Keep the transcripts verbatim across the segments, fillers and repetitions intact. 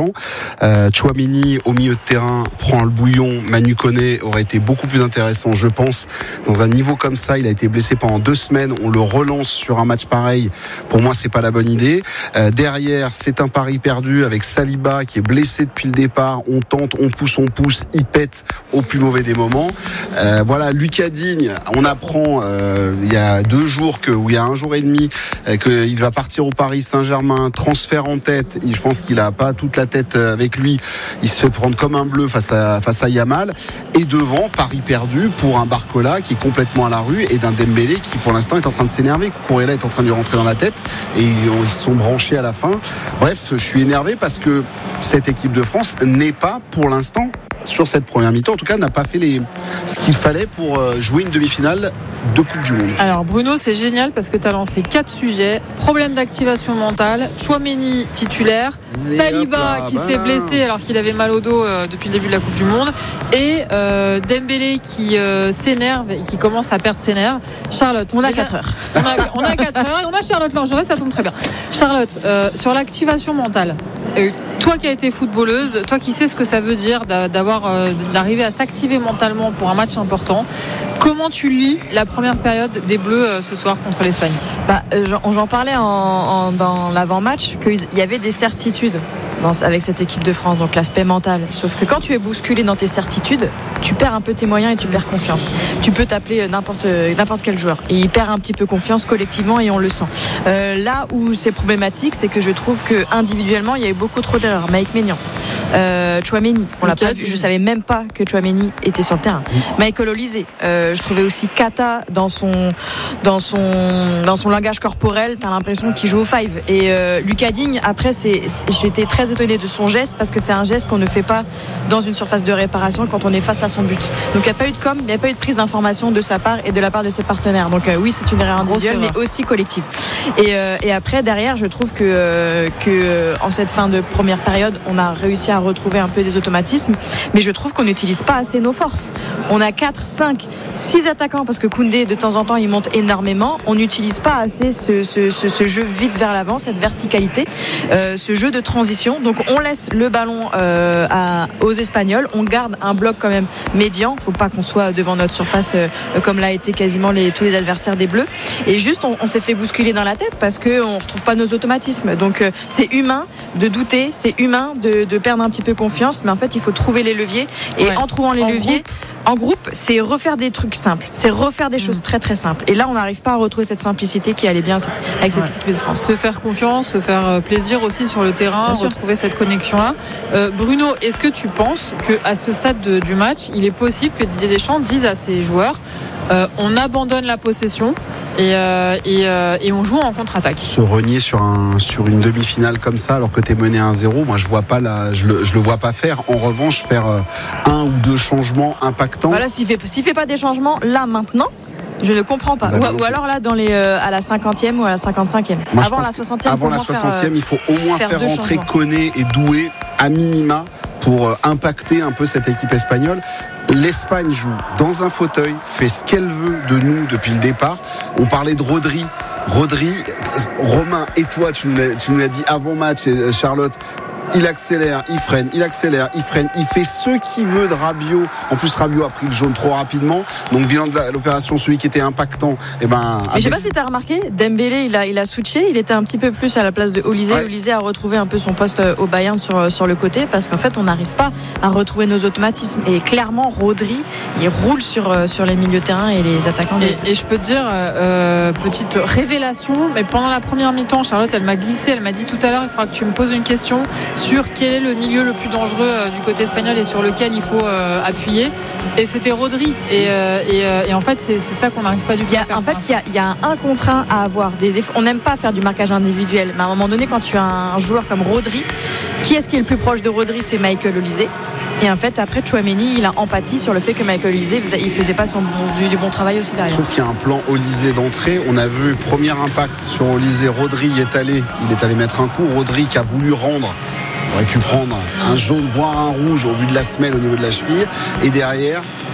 intéressant. Euh, Tchouaméni au milieu de terrain prend le bouillon. Manu Koné aurait été beaucoup plus intéressant, je pense. Dans un niveau comme ça, il a été blessé pendant deux semaines. On le relance sur un match pareil. Pour moi, c'est pas la bonne idée. Euh, derrière, c'est un pari perdu avec Saliba qui est blessé depuis le départ. On tente, on pousse, on pousse. Il pète au plus mauvais des moments. Euh, voilà, Lucas Digne. On apprend euh, il y a deux jours que, ou il y a un jour et demi, euh, qu'il va partir au Paris Saint-Germain. Transfert en tête. Et je pense qu'il a pas toute la tête avec lui. Il se fait prendre comme un bleu face à face à Yamal. Et devant, pari perdu pour un Barcola qui est complètement à la rue et d'un Dembélé qui pour l'instant est en train de s'énerver. Cucurella est en train de lui rentrer dans la tête et ils se sont branchés à la fin. Bref, je suis énervé parce que cette équipe de France n'est pas pour l'instant, sur cette première mi-temps, en tout cas, n'a pas fait les... ce qu'il fallait pour jouer une demi-finale de Coupe du Monde. Alors Bruno, c'est génial parce que tu as lancé quatre sujets. Problème d'activation mentale, Tchouaméni titulaire, mais Saliba là, qui bah s'est blessé alors qu'il avait mal au dos euh, depuis le début de la Coupe du Monde, et euh, Dembélé qui euh, s'énerve et qui commence à perdre ses nerfs. Charlotte, on a déjà, quatre heures. On a, on a quatre heures et on a Charlotte Langeray, ça tombe très bien. Charlotte, euh, sur l'activation mentale, euh, toi qui as été footballeuse, toi qui sais ce que ça veut dire d'avoir, euh, d'arriver à s'activer mentalement pour un match important, comment tu lis la première période des Bleus euh, ce soir contre l'Espagne? Bah, euh, j'en, j'en parlais en, en, dans l'avant-match qu'il y avait des certitudes dans, avec cette équipe de France, donc l'aspect mental. Sauf que quand tu es bousculé dans tes certitudes, tu perds un peu tes moyens et tu perds confiance. Tu peux t'appeler n'importe, n'importe quel joueur et il perd un petit peu confiance collectivement et on le sent. Euh, là où c'est problématique, c'est que je trouve que individuellement il y a eu beaucoup trop d'erreurs. Mike Maignan, euh, Tchouaméni, on l'a pas vu. Je savais même pas que Tchouaméni était sur le terrain. Michael Olise, euh, je trouvais aussi Kata dans son dans son dans son langage corporel. T'as l'impression qu'il joue au five. Et euh, Lucas Digne, après, c'est, c'est, j'étais très étonnée de son geste parce que c'est un geste qu'on ne fait pas dans une surface de réparation quand on est face à son but. Donc il n'y a pas eu de com, il n'y a pas eu de prise d'information de sa part et de la part de ses partenaires. Donc euh, oui, c'est une erreur individuelle, mais aussi collective. Et, euh, et après, derrière, je trouve que, euh, que euh, en cette fin de première période, on a réussi à retrouver un peu des automatismes, mais je trouve qu'on n'utilise pas assez nos forces. On a quatre, cinq, six attaquants parce que Koundé, de temps en temps, il monte énormément. On n'utilise pas assez ce, ce, ce, ce jeu vite vers l'avant, cette verticalité, euh, ce jeu de transition. Donc on laisse le ballon euh, à, aux Espagnols, on garde un bloc quand même médian. Il ne faut pas qu'on soit devant notre surface euh, comme l'a été quasiment les, tous les adversaires des Bleus. Et juste, on, on s'est fait bousculer dans la tête parce qu'on ne retrouve pas nos automatismes. Donc euh, c'est humain de douter, c'est humain de, de perdre un petit peu confiance, mais en fait il faut trouver les leviers. Et ouais. en trouvant les en leviers, groupe. en groupe, c'est refaire des trucs simples, c'est refaire des choses mmh. très très simples. Et là, on n'arrive pas à retrouver cette simplicité qui allait bien avec cette ouais. équipe de France. Se faire confiance, se faire plaisir aussi sur le terrain, bien retrouver sûr. cette connexion-là. Euh, Bruno, est-ce que tu penses qu'à ce stade de, du match, il est possible que Didier Deschamps dise à ses joueurs euh, on abandonne la possession et, euh, et, euh, et on joue en contre-attaque? Se renier sur, un, sur une demi-finale comme ça alors que tu es mené à un zéro, moi je vois pas la, je, le, je le vois pas faire. En revanche, faire euh, un ou deux changements impactants. Voilà, s'il fait, s'il fait pas des changements là maintenant, je ne comprends pas. Bah, ou, ou alors là, dans les, euh, à la cinquantième ou à la cinquante-cinquième. Moi, avant la soixantième, avant la soixantième, euh, il faut au moins faire, faire rentrer Koné et Doué à minima pour euh, impacter un peu cette équipe espagnole. L'Espagne joue dans un fauteuil, fait ce qu'elle veut de nous depuis le départ. On parlait de Rodri. Rodri, Romain et toi, tu nous l'as, tu nous l'as dit avant match, Charlotte. Il accélère, il freine, il accélère, il freine, il fait ce qu'il veut de Rabiot. En plus, Rabiot a pris le jaune trop rapidement. Donc, bilan de la, l'opération, celui qui était impactant, eh ben. Mais je sais pas si t'as remarqué, Dembélé, il a, il a switché, il était un petit peu plus à la place de Olise. Ouais. Olise a retrouvé un peu son poste au Bayern sur, sur le côté parce qu'en fait, on n'arrive pas à retrouver nos automatismes. Et clairement, Rodri, il roule sur, sur les milieux de terrain et les attaquants. Et, et je peux te dire, euh, petite révélation, mais pendant la première mi-temps, Charlotte, elle m'a glissé, elle m'a dit tout à l'heure, il faudra que tu me poses une question sur quel est le milieu le plus dangereux euh, du côté espagnol et sur lequel il faut euh, appuyer. Et c'était Rodri. Et, euh, et, euh, et en fait, c'est, c'est ça qu'on n'arrive pas du tout a, à faire. En fait, il y a, y a un contre un à avoir. Des, des, on n'aime pas faire du marquage individuel. Mais à un moment donné, quand tu as un joueur comme Rodri, qui est-ce qui est le plus proche de Rodri? C'est Michael Olise. Et en fait, après, Tchouaméni, il a empathie sur le fait que Michael Olise, il faisait pas son bon, du, du bon travail aussi derrière. Sauf qu'il y a un plan Olise d'entrée. On a vu premier impact sur Olise. Rodri est allé, il est allé mettre un coup. Rodri qui a voulu rendre. On aurait pu prendre un jaune, voire un rouge au vu de la semelle au niveau de la cheville. Et derrière,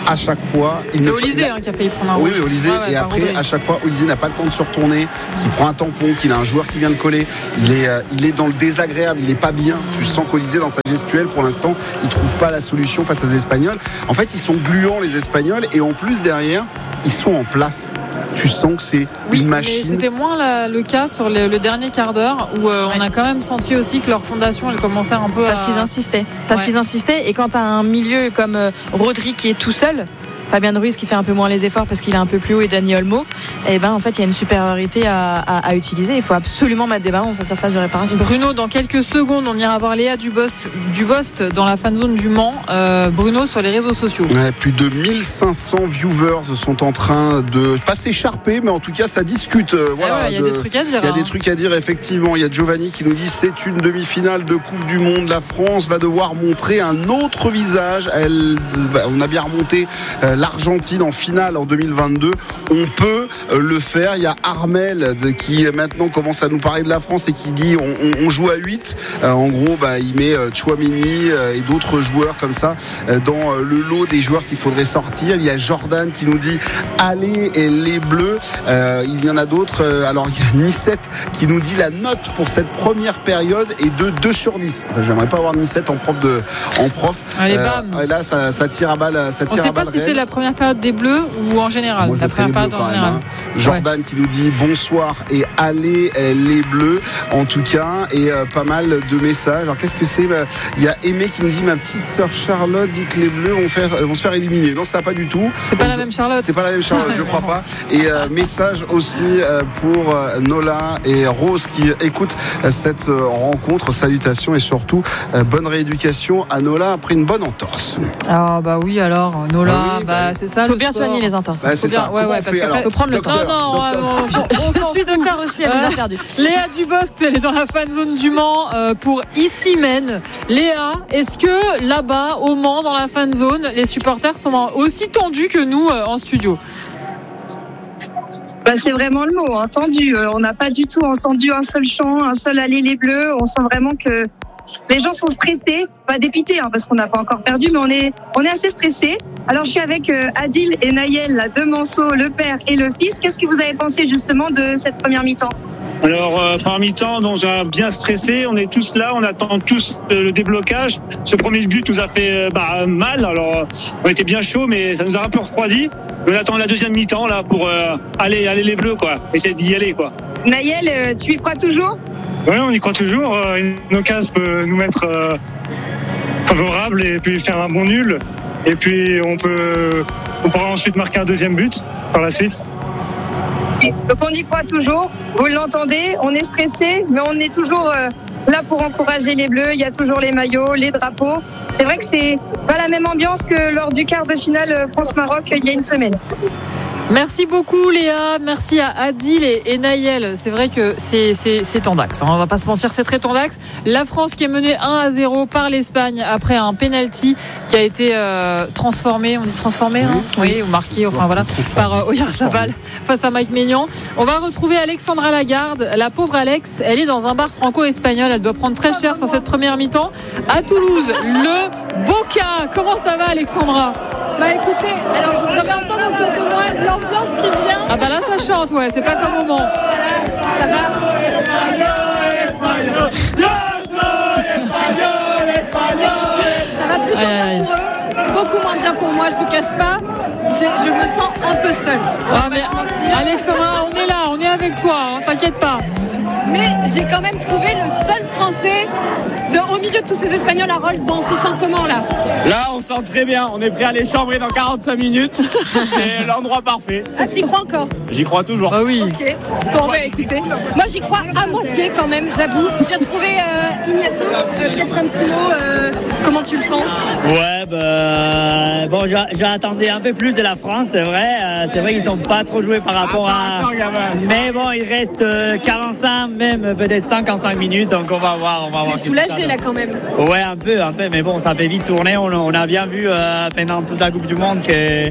à chaque fois. C'est Olysée hein, qui a failli prendre un rouge. Oui, oui Olysée. Ah ouais, et après, Rodri. À chaque fois, Olysée n'a pas le temps de se retourner, qu'il prend un tampon, qu'il a un joueur qui vient le coller. Il est, euh, il est dans le désagréable, il n'est pas bien. Tu sens qu'Olysée, dans sa gestuelle, pour l'instant, il ne trouve pas la solution face aux Espagnols. En fait, ils sont gluants, les Espagnols, et en plus, derrière, ils sont en place. Tu sens que c'est oui, une machine. Mais c'était moins la, le cas sur le, le dernier quart d'heure où euh, on ouais. a quand même senti aussi que leur fondation, elle commençait un peu Parce à... qu'ils insistaient. Parce ouais. qu'ils insistaient. Et quand tu as un milieu comme euh, Rodri qui est tout seul, Fabien Ruiz qui fait un peu moins les efforts parce qu'il est un peu plus haut et Dani Olmo, et ben en fait il y a une supériorité à, à, à utiliser. Il faut absolument mettre des ballons dans sa surface de réparation. Bruno, dans quelques secondes, on ira voir Léa Dubost, Dubost dans la fan zone du Mans. Euh, Bruno, sur les réseaux sociaux. Ouais, plus de mille cinq cents viewers sont en train de pas s'écharper, mais en tout cas ça discute. Euh, voilà, il ouais, y a de, des trucs à dire. Il y a hein. des trucs à dire effectivement. Il y a Giovanni qui nous dit c'est une demi-finale de Coupe du Monde. La France va devoir montrer un autre visage. Elle, bah, on a bien remonté euh, l'Argentine en finale en deux mille vingt-deux, on peut le faire. Il y a Armel qui maintenant commence à nous parler de la France et qui dit on, on, on joue à huit. Euh, en gros, bah, il met Tchouaméni et d'autres joueurs comme ça dans le lot des joueurs qu'il faudrait sortir. Il y a Jordan qui nous dit allez et les Bleus. Euh, il y en a d'autres. Alors il y a Nicette qui nous dit la note pour cette première période est de deux sur dix. J'aimerais pas avoir Nicette en prof de en prof. Allez, bam. Euh, là ça, ça tire à balle. Ça tire on sait à balle pas si réelle. C'est la première période des Bleus ou en général. Moi, la première période en général. Même, hein. Jordan ouais. qui nous dit bonsoir et allez les Bleus en tout cas, et euh, pas mal de messages. Alors qu'est-ce que c'est? Bah, il y a Aimé qui nous dit ma petite sœur Charlotte dit que les Bleus vont, faire, vont se faire éliminer. Non, ça va pas du tout. C'est pas Donc, la même Charlotte. C'est pas la même Charlotte, je crois pas. Et euh, message aussi euh, pour euh, Nola et Rose qui écoutent euh, cette euh, rencontre. Salutations et surtout euh, bonne rééducation à Nola après une bonne entorse. Ah bah oui alors Nola, ah oui, bah, bah c'est ça. Faut bien sport. Soigner les entorses. Bah, c'est bien, ça. Ouais, ouais, parce qu'il faut prendre le temps. Non, non, euh, je suis docteur aussi, elle nous a perdu. Léa Dubost, elle est dans la fan zone du Mans euh, pour Issy-Men. Léa, est-ce que là-bas, au Mans, dans la fan zone, les supporters sont aussi tendus que nous euh, en studio? Bah, c'est vraiment le mot, entendu. Euh, on n'a pas du tout entendu un seul chant, un seul aller les Bleus. On sent vraiment que les gens sont stressés, pas dépités hein, parce qu'on n'a pas encore perdu, mais on est on est assez stressés. Alors je suis avec euh, Adil et Naël, là, deux Manceau, le père et le fils. Qu'est-ce que vous avez pensé justement de cette première mi-temps? Alors, euh, première mi-temps, donc j'ai bien stressé. On est tous là, on attend tous euh, le déblocage. Ce premier but nous a fait euh, bah, mal. Alors, on était bien chaud, mais ça nous a un peu refroidi. On attend la deuxième mi-temps là pour euh, aller aller les Bleus, quoi. Essayer d'y aller, quoi. Naël, euh, tu y crois toujours? Oui, on y croit toujours. Euh, une occasion peut nous mettre euh, favorable et puis faire un bon nul. Et puis on peut, on pourra ensuite marquer un deuxième but par la suite. Donc on y croit toujours, vous l'entendez, on est stressé, mais on est toujours euh, là pour encourager les Bleus. Il y a toujours les maillots, les drapeaux. C'est vrai que c'est pas la même ambiance que lors du quart de finale France-Maroc il y a une semaine. Merci beaucoup Léa, merci à Adil et, et Naël. C'est vrai que c'est, c'est, c'est tendax, hein. On va pas se mentir, c'est très tendax. La France qui est menée un à zéro par l'Espagne après un penalty qui a été euh, transformé, on dit transformé, hein oui, oui, ou marqué, enfin voilà, par euh, Oyarzabal face à Mike Maignan. On va retrouver Alexandra Lagarde. La pauvre Alex, elle est dans un bar franco-espagnol, elle doit prendre très cher sur cette première mi-temps. À Toulouse, le Boca. Comment ça va Alexandra? Bah écoutez, alors vous avez entendu autour de moi l'ambiance qui vient. Ah bah là ça chante, ouais, c'est pas comme au Mans. Voilà, ça va. Ça va plutôt bien pour eux, beaucoup moins bien pour moi, je vous cache pas. Je, je me sens un peu seule. Ah mais Alexandra, on est là, on est avec toi, hein, t'inquiète pas. Mais j'ai quand même trouvé le seul Français de, au milieu de tous ces Espagnols à Rold. Bon, on se sent comment là? Là, on se sent très bien. On est prêt à les chambrer dans quarante-cinq minutes. C'est l'endroit parfait. Ah, t'y crois encore? J'y crois toujours. Ah oui. Ok. Bon, bah écoutez, moi j'y crois à moitié quand même, j'avoue. J'ai retrouvé euh, Ignacio. Euh, Peut-être un petit mot. Euh, comment tu le sens? Ouais, bah bon, j'attendais un peu plus de la France, c'est vrai. Euh, c'est vrai qu'ils sont pas trop joués par rapport à. Mais bon, il reste euh, quarante-cinq, même peut-être cinquante-cinq minutes, donc on va voir, on va voir. Soulagé là quand même. Ouais, un peu, un peu, mais bon, ça fait vite tourner. On, on a bien vu euh, pendant toute la Coupe du Monde que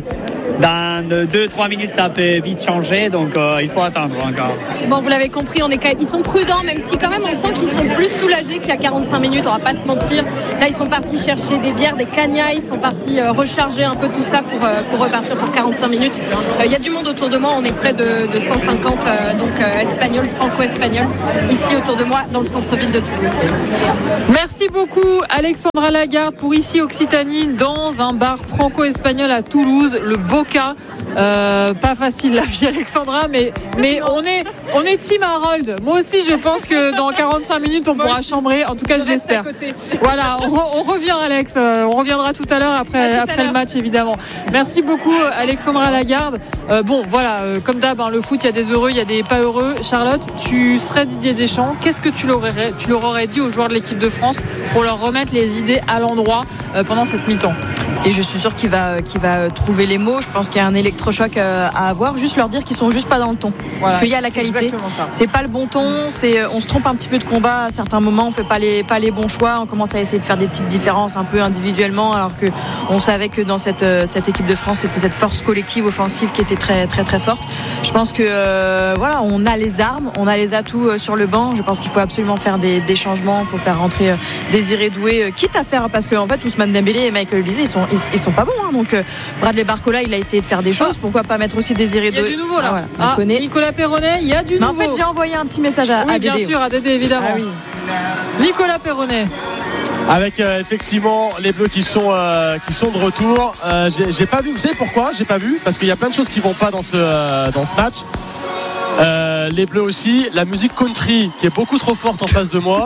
dans deux trois minutes, ça peut vite changer. Donc, euh, il faut attendre encore. Bon, vous l'avez compris, on est quand même, ils sont prudents, même si quand même on sent qu'ils sont plus soulagés qu'il y a quarante-cinq minutes, on va pas se mentir. Là, ils sont partis chercher des bières, des cagnas, ils sont partis euh, recharger un peu tout ça pour, euh, pour repartir pour quarante-cinq minutes. Il euh, y a du monde autour de moi, on est près de, de cent cinquante euh, donc euh, espagnols, franco-espagnols, ici autour de moi, dans le centre-ville de Toulouse. Merci beaucoup Alexandra Lagarde pour Ici Occitanie, dans un bar franco-espagnol à Toulouse, le Boca. Euh, pas facile la vie Alexandra, mais, mais on est, on est team Harold. Moi aussi je pense que dans quarante-cinq minutes on pourra chambrer, en tout cas je l'espère. Voilà, on, re, on revient Alex, euh, on reviendra tout à l'heure après, à après le match évidemment. Merci beaucoup Alexandra Lagarde. Euh, bon voilà, euh, comme d'hab, hein, le foot il y a des heureux, il y a des pas heureux. Charlotte, tu serais Didier Deschamps, qu'est-ce que tu leur aurais, tu leur aurais dit aux joueurs de l'équipe de France pour leur remettre les idées à l'endroit euh, pendant cette mi-temps? Et je suis sûre qu'il va, qu'il va trouver les mots. Je pense qu'il y a un électrochoc à avoir. Juste leur dire qu'ils sont juste pas dans le ton. Voilà, qu'il y a la qualité. C'est pas le bon ton. C'est, on se trompe un petit peu de combat à certains moments. On fait pas les, pas les bons choix. On commence à essayer de faire des petites différences un peu individuellement, alors que on savait que dans cette, cette équipe de France, c'était cette force collective offensive qui était très, très, très forte. Je pense que euh, voilà, on a les armes, on a les atouts sur le banc. Je pense qu'il faut absolument faire des, des changements. Il faut faire rentrer Désiré Doué, quitte à faire, parce qu'en fait, Ousmane Dembélé et Michael Olise, ils sont Ils, ils sont pas bons, hein. Donc euh, Bradley Barcola, il a essayé de faire des choses. Pourquoi pas mettre aussi Désiré Doué? Il y a du nouveau là. Ah, voilà. ah, Nicolas Perronnet, il y a du Mais nouveau. En fait, j'ai envoyé un petit message à, oui, à Dédé. bien sûr, à Dédé évidemment. Ah, oui. Nicolas Perronnet. Avec euh, effectivement les Bleus qui sont euh, qui sont de retour. Euh, j'ai, j'ai pas vu. Vous savez pourquoi j'ai pas vu? Parce qu'il y a plein de choses qui vont pas dans ce euh, dans ce match. Euh, les Bleus aussi, la musique country qui est beaucoup trop forte en face de moi.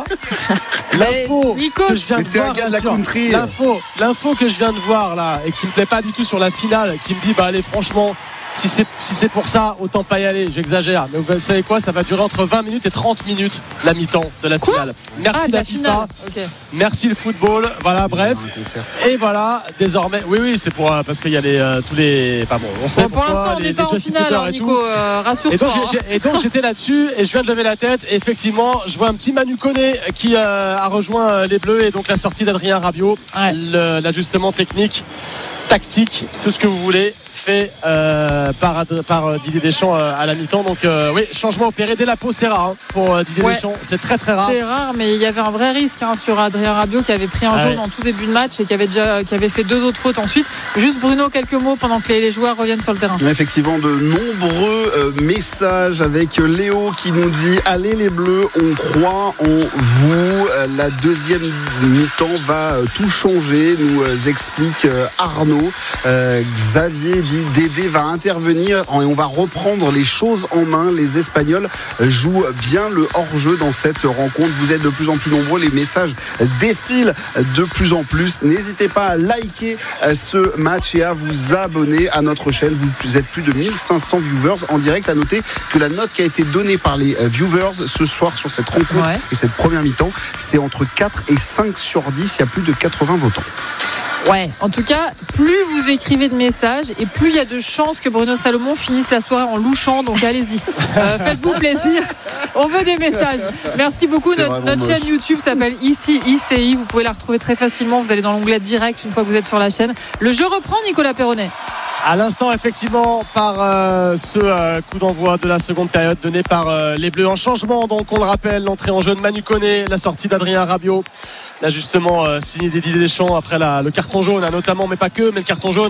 L'info Nico, que je viens de voir, de la country. L'info, l'info que je viens de voir là et qui me plaît pas du tout sur la finale, qui me dit bah allez franchement. Si c'est, si c'est pour ça, autant pas y aller, j'exagère. Mais vous savez quoi, ça va durer entre vingt minutes et trente minutes la mi-temps de la quoi finale. Merci ah, la, la FIFA, okay. Merci le football. Voilà, bref. Et voilà, désormais, oui, oui, c'est pour parce qu'il y a les euh, tous les. Enfin bon, on sait bon, pourquoi. Pour l'instant, on n'est pas en finale, hein, Nico. Euh, rassure-toi. Et donc, j'ai, j'ai, et donc j'étais là-dessus et je viens de lever la tête. Et effectivement, je vois un petit Manu Koné qui euh, a rejoint les Bleus et donc la sortie d'Adrien Rabiot, ouais. le, l'ajustement technique, tactique, tout ce que vous voulez. Fait euh, par, par Didier Deschamps euh, à la mi-temps. Donc euh, oui, changement opéré dès la pause, c'est rare hein, pour euh, Didier ouais. Deschamps, c'est très très rare. C'est rare, mais il y avait un vrai risque hein, sur Adrien Rabiot qui avait pris un ah jaune ouais. en tout début de match et qui avait déjà qui avait fait deux autres fautes ensuite. Juste Bruno, quelques mots pendant que les, les joueurs reviennent sur le terrain. Effectivement, de nombreux euh, messages avec Léo qui nous dit allez les Bleus, on croit en vous. Euh, la deuxième mi-temps va euh, tout changer, nous euh, explique euh, Arnaud. Euh, Xavier dit Dédé va intervenir et on va reprendre les choses en main. Les Espagnols jouent bien le hors-jeu dans cette rencontre. Vous êtes de plus en plus nombreux, les messages défilent de plus en plus. N'hésitez pas à liker ce match et à vous abonner à notre chaîne. Vous êtes plus de mille cinq cents viewers en direct. À noter que la note qui a été donnée par les viewers ce soir sur cette rencontre ouais. et cette première mi-temps, c'est entre quatre et cinq sur dix. Il y a plus de quatre-vingts votants. Ouais, en tout cas, plus vous écrivez de messages et plus il y a de chances que Bruno Salomon finisse la soirée en louchant, donc allez-y. Euh, faites-vous plaisir. On veut des messages. Merci beaucoup. Notre, notre chaîne YouTube s'appelle Ici I C I. Vous pouvez la retrouver très facilement. Vous allez dans l'onglet direct une fois que vous êtes sur la chaîne. Le jeu reprend, Nicolas Perronnet. À l'instant, effectivement, par euh, ce euh, coup d'envoi de la seconde période donné par euh, les Bleus en changement. Donc, on le rappelle, l'entrée en jeu de Manu Koné, la sortie d'Adrien Rabiot, l'ajustement euh, signé des Didier Deschamps après la, le carton jaune, hein, notamment, mais pas que, mais le carton jaune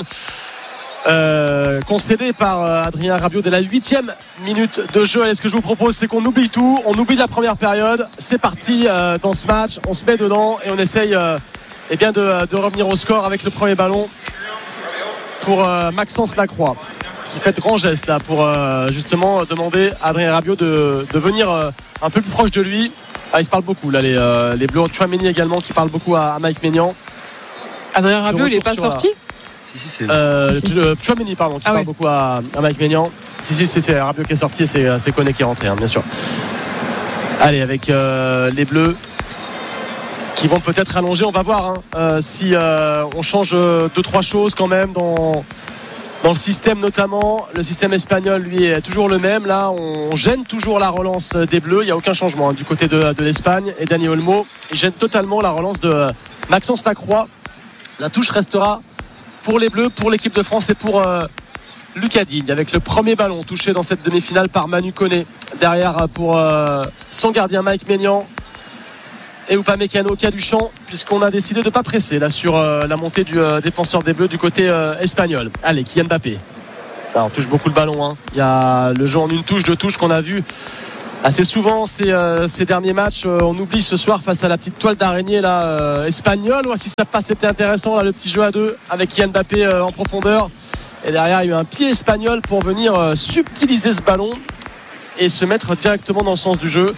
euh, concédé par euh, Adrien Rabiot dès la huitième minute de jeu. Allez, ce que je vous propose, c'est qu'on oublie tout, on oublie la première période. C'est parti euh, dans ce match, on se met dedans et on essaye euh, eh bien de, de revenir au score avec le premier ballon. Pour euh, Maxence Lacroix qui fait de grands gestes là pour euh, justement demander à Adrien Rabiot de, de venir euh, un peu plus proche de lui. Ah, ils se parlent beaucoup là les, euh, les Bleus. Chouameni également qui parle beaucoup à, à Mike Maignan. Adrien Rabiot il n'est pas sorti la... Si si c'est euh, si, si. Chouameni pardon qui ah, parle oui. beaucoup à, à Mike Maignan. Si si c'est, c'est Rabiot qui est sorti et c'est, c'est Koné qui est rentré hein, bien sûr. Allez avec euh, les Bleus qui vont peut-être allonger, on va voir hein, euh, si euh, on change euh, deux trois choses quand même dans, dans le système notamment. Le système espagnol lui est toujours le même. Là on gêne toujours la relance des Bleus, il n'y a aucun changement hein, du côté de, de l'Espagne. Et Dani Olmo il gêne totalement la relance de euh, Maxence Lacroix. La touche restera pour les Bleus, pour l'équipe de France et pour euh, Lucas Digne avec le premier ballon touché dans cette demi-finale par Manu Koné. Derrière pour euh, son gardien Mike Maignan et Upamecano qui a du champ, puisqu'on a décidé de ne pas presser là sur euh, la montée du euh, défenseur des Bleus du côté euh, espagnol. Allez, Kylian Mbappé. Alors, on touche beaucoup le ballon, hein. Il y a le jeu en une touche, deux touches qu'on a vu assez souvent ces, euh, ces derniers matchs. Euh, on oublie ce soir face à la petite toile d'araignée là, euh, espagnole. Voici, ça passe, c'était intéressant là, le petit jeu à deux avec Kylian Mbappé euh, en profondeur. Et derrière, il y a eu un pied espagnol pour venir euh, subtiliser ce ballon et se mettre directement dans le sens du jeu.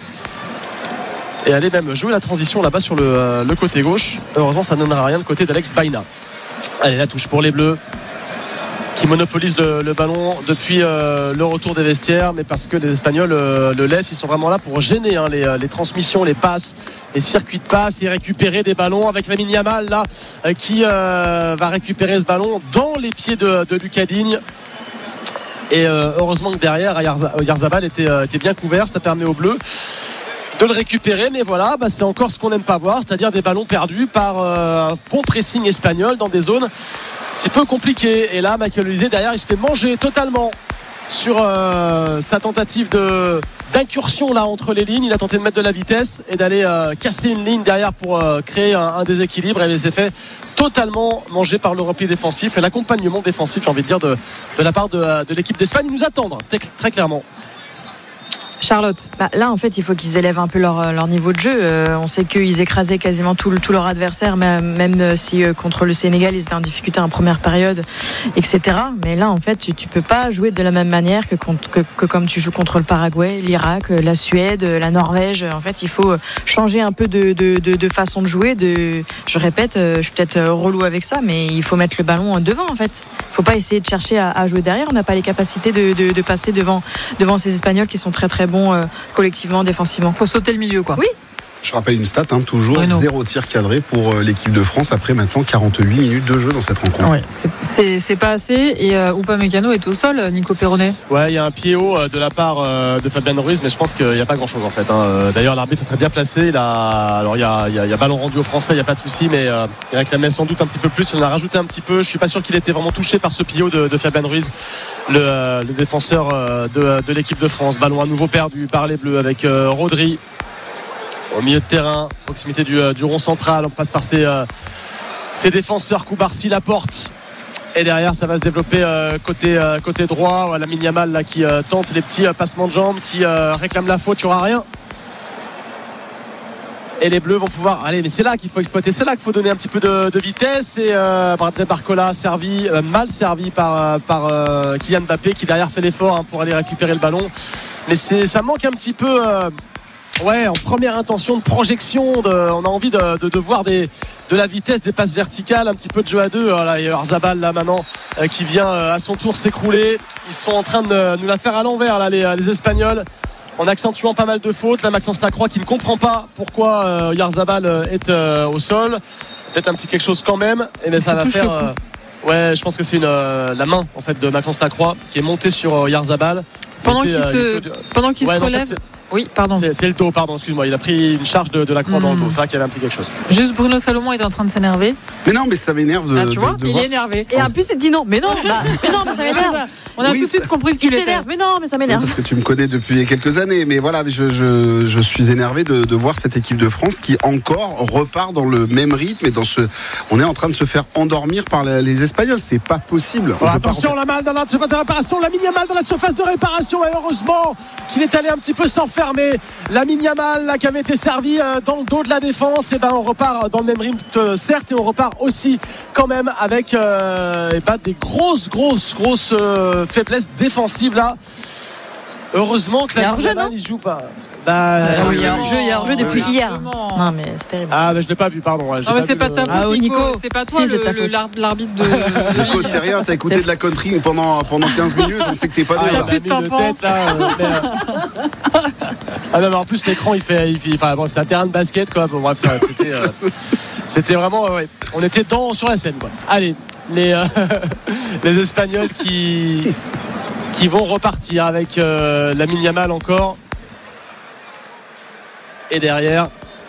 Et aller même jouer la transition là-bas sur le, euh, le côté gauche. Heureusement, ça ne donnera rien de côté d'Alex Baena. Allez, la touche pour les Bleus qui monopolisent le, le ballon depuis euh, le retour des vestiaires, mais parce que les Espagnols euh, le laissent. Ils sont vraiment là pour gêner hein, les, les transmissions, les passes, les circuits de passes et récupérer des ballons avec Lamine Yamal là euh, qui euh, va récupérer ce ballon dans les pieds de, de Lucas Digne. Et euh, heureusement que derrière Oyarzabal était, euh, était bien couvert. Ça permet aux Bleus de le récupérer, mais voilà, bah c'est encore ce qu'on n'aime pas voir, c'est-à-dire des ballons perdus par euh, un bon pressing espagnol dans des zones un petit peu compliquées. Et là, Michael Olise derrière, il se fait manger totalement sur euh, sa tentative de d'incursion là entre les lignes. Il a tenté de mettre de la vitesse et d'aller euh, casser une ligne derrière pour euh, créer un, un déséquilibre, et il s'est fait totalement manger par le repli défensif et l'accompagnement défensif, j'ai envie de dire, de, de la part de, de l'équipe d'Espagne. Ils nous attendent très, très clairement. Charlotte. Bah, là en fait il faut qu'ils élèvent un peu leur, leur niveau de jeu. euh, on sait qu'ils écrasaient quasiment tout, tout leur adversaire, même, même si euh, contre le Sénégal ils étaient en difficulté en première période, etc. Mais là en fait tu, tu peux pas jouer de la même manière que, contre, que, que comme tu joues contre le Paraguay, l'Irak, la Suède, la Norvège. En fait il faut changer un peu de, de, de, de façon de jouer, de, je répète, je suis peut-être relou avec ça, mais il faut mettre le ballon devant en fait. Il faut pas essayer de chercher à, à jouer derrière. On n'a pas les capacités de, de, de passer devant, devant ces Espagnols qui sont très très bons euh, collectivement, défensivement. Faut sauter le milieu, quoi. Oui. Je rappelle une stat, hein, toujours Bruno. zéro tir cadré pour euh, l'équipe de France après maintenant quarante-huit minutes de jeu dans cette rencontre. Ouais, c'est, c'est, c'est pas assez. Et euh, Upamecano est au sol, Nico Perronnet. Ouais, il y a un pied haut de la part de Fabian Ruiz, mais je pense qu'il n'y a pas grand-chose en fait. Hein. D'ailleurs, l'arbitre est très bien placé. Il a... Alors, il y a, il y a, il y a ballon rendu aux Français, il n'y a pas de souci, mais euh, il réclamait sans doute un petit peu plus. Il en a rajouté un petit peu. Je suis pas sûr qu'il était vraiment touché par ce pied haut de, de Fabian Ruiz, le, le défenseur de, de l'équipe de France. Ballon à nouveau perdu par les Bleus avec euh, Rodri au milieu de terrain, proximité du, du rond central. On passe par ses, euh, ses défenseurs, Koubarsi, Laporte, et derrière ça va se développer euh, côté, euh, côté droit. Voilà, Lamine Yamal là, qui euh, tente les petits euh, passements de jambes, qui euh, réclame la faute, il n'y aura rien. Et les Bleus vont pouvoir, allez, mais c'est là qu'il faut exploiter, c'est là qu'il faut donner un petit peu de, de vitesse. Et euh, Barcola servi, euh, mal servi par, par euh, Kylian Mbappé, qui derrière fait l'effort hein, pour aller récupérer le ballon, mais c'est, ça manque un petit peu euh, ouais, en première intention de projection, de, on a envie de, de, de voir des, de la vitesse, des passes verticales, un petit peu de jeu à deux. Voilà, il y a Oyarzabal là maintenant euh, qui vient euh, à son tour s'écrouler. Ils sont en train de nous la faire à l'envers là, les, les Espagnols, en accentuant pas mal de fautes. Là, Maxence Lacroix qui ne comprend pas pourquoi euh, Oyarzabal est euh, au sol. Peut-être un petit quelque chose quand même. Et bien ça va faire. Euh, ouais, je pense que c'est une, euh, la main en fait de Maxence Lacroix qui est montée sur euh, Oyarzabal. Pendant était, qu'il euh, se, pendant qu'il ouais, se non, relève. en fait, Oui, pardon. C'est, c'est le dos, pardon, excuse-moi. Il a pris une charge de, de la croix mmh. dans le dos. C'est vrai qu'il y avait un petit quelque chose. Juste Bruno Salomon est en train de s'énerver. Mais non, mais ça m'énerve de. Ah, tu vois, de, de il voir est énervé. Et en plus, il dit non. Mais non, bah, mais non, mais ça m'énerve. On a oui, tout de suite compris que tu il l'étais. s'énerve. Mais non, mais ça m'énerve. Parce que tu me connais depuis quelques années. Mais voilà, je, je, je suis énervé de, de voir cette équipe de France qui encore repart dans le même rythme et dans ce. On est en train de se faire endormir par la, les Espagnols. C'est pas possible. Oh, attention, la malle dans la surface de réparation. Lamine Yamal dans la surface de réparation. Et heureusement qu'il est allé un petit peu s'enfermer. Lamine Yamal là, qui avait été servi euh, dans le dos de la défense. Et ben on repart dans le même rythme, euh, certes, et on repart aussi quand même avec euh, et ben, des grosses, grosses, grosses euh, faiblesses défensives là. Heureusement que Lamine Yamal il joue pas. Bah, bah, oui, il y a hors-jeu, il y a hors-jeu depuis oui, hier. Non mais c'est terrible. Ah mais je l'ai pas vu, pardon. Ouais, non mais c'est pas le... ta faute, ah, Nico. Nico. C'est pas toi si, le, c'est le, l'arbitre de. Nico, c'est rien. T'as écouté de la country pendant pendant quinze minutes. On sait que t'es pas ah, là. Plus de tampon. Ah non mais en plus l'écran il fait, il fait enfin bon, c'est un terrain de basket quoi. Bon, bref, ça, c'était euh, c'était vraiment euh, ouais, on était dans sur la scène quoi. Allez, les euh, les Espagnols qui qui vont repartir avec euh, Lamine Yamal encore. Et derrière,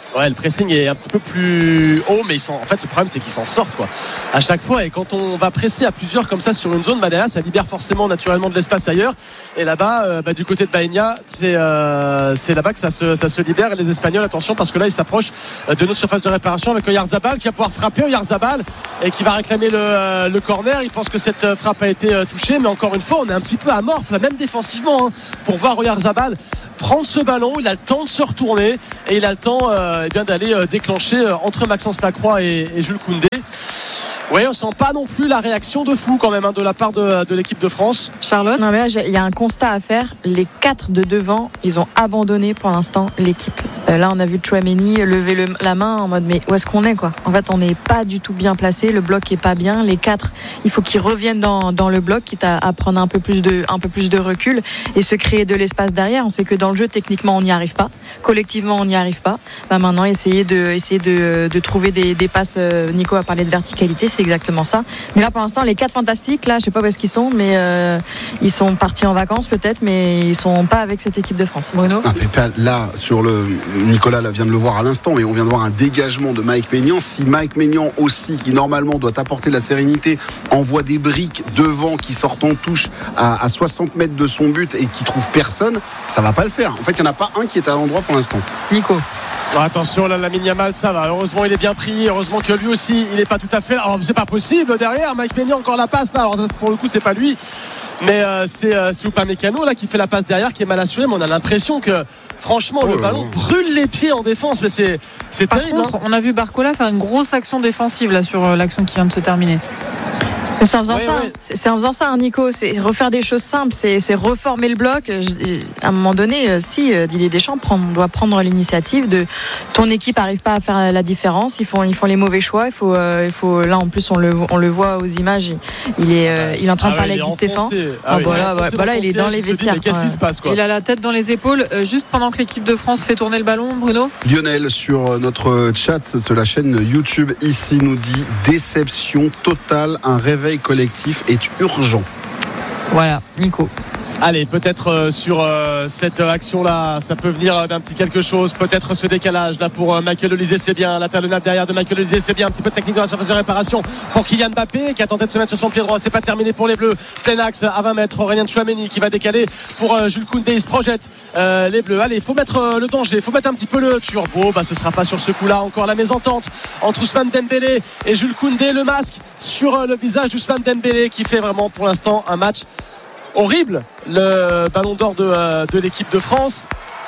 Ouais, le pressing est un petit peu plus haut, mais ils sont, en fait, le problème, c'est qu'ils s'en sortent, quoi. À chaque fois, et quand on va presser à plusieurs comme ça sur une zone, bah derrière, ça libère forcément naturellement de l'espace ailleurs. Et là-bas, euh, bah, du côté de Baïnia, c'est, euh, c'est là-bas que ça se, ça se libère. Et les Espagnols, attention, parce que là, ils s'approchent de notre surface de réparation avec Oyarzabal qui va pouvoir frapper Oyarzabal et qui va réclamer le, le corner. Il pense que cette frappe a été touchée, mais encore une fois, on est un petit peu amorphe, là, même défensivement, hein, pour voir Oyarzabal prendre ce ballon. Il a le temps de se retourner et il a le temps euh, eh bien, d'aller euh, déclencher euh, entre Maxence Lacroix et, et Jules Koundé. Oui, on sent pas non plus la réaction de fou quand même hein, de la part de, de l'équipe de France. Charlotte. Non mais là, il y a un constat à faire. Les quatre de devant, ils ont abandonné pour l'instant l'équipe. Euh, là, on a vu Tchouaméni lever le, la main en mode mais où est-ce qu'on est quoi ? En fait, on n'est pas du tout bien placé. Le bloc est pas bien. Les quatre, il faut qu'ils reviennent dans, dans le bloc, quitte à, à prendre un peu plus de un peu plus de recul et se créer de l'espace derrière. On sait que dans le jeu, techniquement, on n'y arrive pas. Collectivement, on n'y arrive pas. Bah, maintenant, essayer de essayer de, de trouver des, des passes. Nico a parlé de verticalité. C'est exactement ça. Mais là, pour l'instant, les quatre fantastiques, là, je sais pas où est-ce qu'ils sont, mais euh, ils sont partis en vacances peut-être, mais ils sont pas avec cette équipe de France. Bruno. Ah, là, sur le Nicolas là, vient de le voir à l'instant, mais on vient de voir un dégagement de Mike Maignan. Si Mike Maignan aussi, qui normalement doit apporter la sérénité, envoie des briques devant qui sortent en touche à, à soixante mètres de son but et qui trouve personne, ça va pas le faire. En fait, il y en a pas un qui est à l'endroit pour l'instant. Nico. Alors attention, là, Lamine Yamal, ça va. Heureusement, il est bien pris. Heureusement que lui aussi, il n'est pas tout à fait là. Alors, c'est pas possible derrière. Mike Maignan encore la passe là. Alors, ça, pour le coup, c'est pas lui. Mais euh, c'est, euh, c'est Upamecano là qui fait la passe derrière, qui est mal assuré. Mais on a l'impression que, franchement, oh le ballon là. brûle les pieds en défense. Mais c'est, c'est Par terrible. contre, hein. on a vu Barcola faire une grosse action défensive là sur l'action qui vient de se terminer. Mais c'est en faisant ouais, ça, ouais. C'est, c'est en faisant ça, hein, Nico. C'est refaire des choses simples, c'est, c'est reformer le bloc. Je, à un moment donné, euh, si euh, Didier Deschamps prend, doit prendre l'initiative de ton équipe n'arrive pas à faire la différence, ils font, ils font les mauvais choix. Il faut, euh, il faut. Là, en plus, on le, on le voit aux images. Il, il est, euh, il est en train ah de parler ouais, avec Di Stéphane. Ah oui, voilà, voilà, voilà, il est dans les vestiaires. Dit, qu'est-ce qui se passe quoi ? Il a la tête dans les épaules. Euh, juste pendant que l'équipe de France fait tourner le ballon, Bruno. Lionel sur notre chat de la chaîne YouTube ici nous dit déception totale, un réveil collectif est urgent. Voilà, Nico. Allez, peut-être euh, sur euh, cette euh, action-là, ça peut venir d'un petit quelque chose. Peut-être ce décalage là pour euh, Michael Olise, c'est bien. La talonnade derrière de Michael Olise, c'est bien. Un petit peu de technique dans la surface de réparation pour Kylian Mbappé qui a tenté de se mettre sur son pied droit. C'est pas terminé pour les Bleus. Plein axe à vingt mètres. Aurélien Tchouaméni qui va décaler pour euh, Jules Koundé. Il se projette euh, les Bleus. Allez, il faut mettre euh, le danger. Il faut mettre un petit peu le turbo. Bah, ce sera pas sur ce coup-là. Encore la mésentente entre Ousmane Dembélé et Jules Koundé. Le masque sur euh, le visage d'Ousmane Dembélé qui fait vraiment pour l'instant un match horrible, le ballon d'or de, euh, de l'équipe de France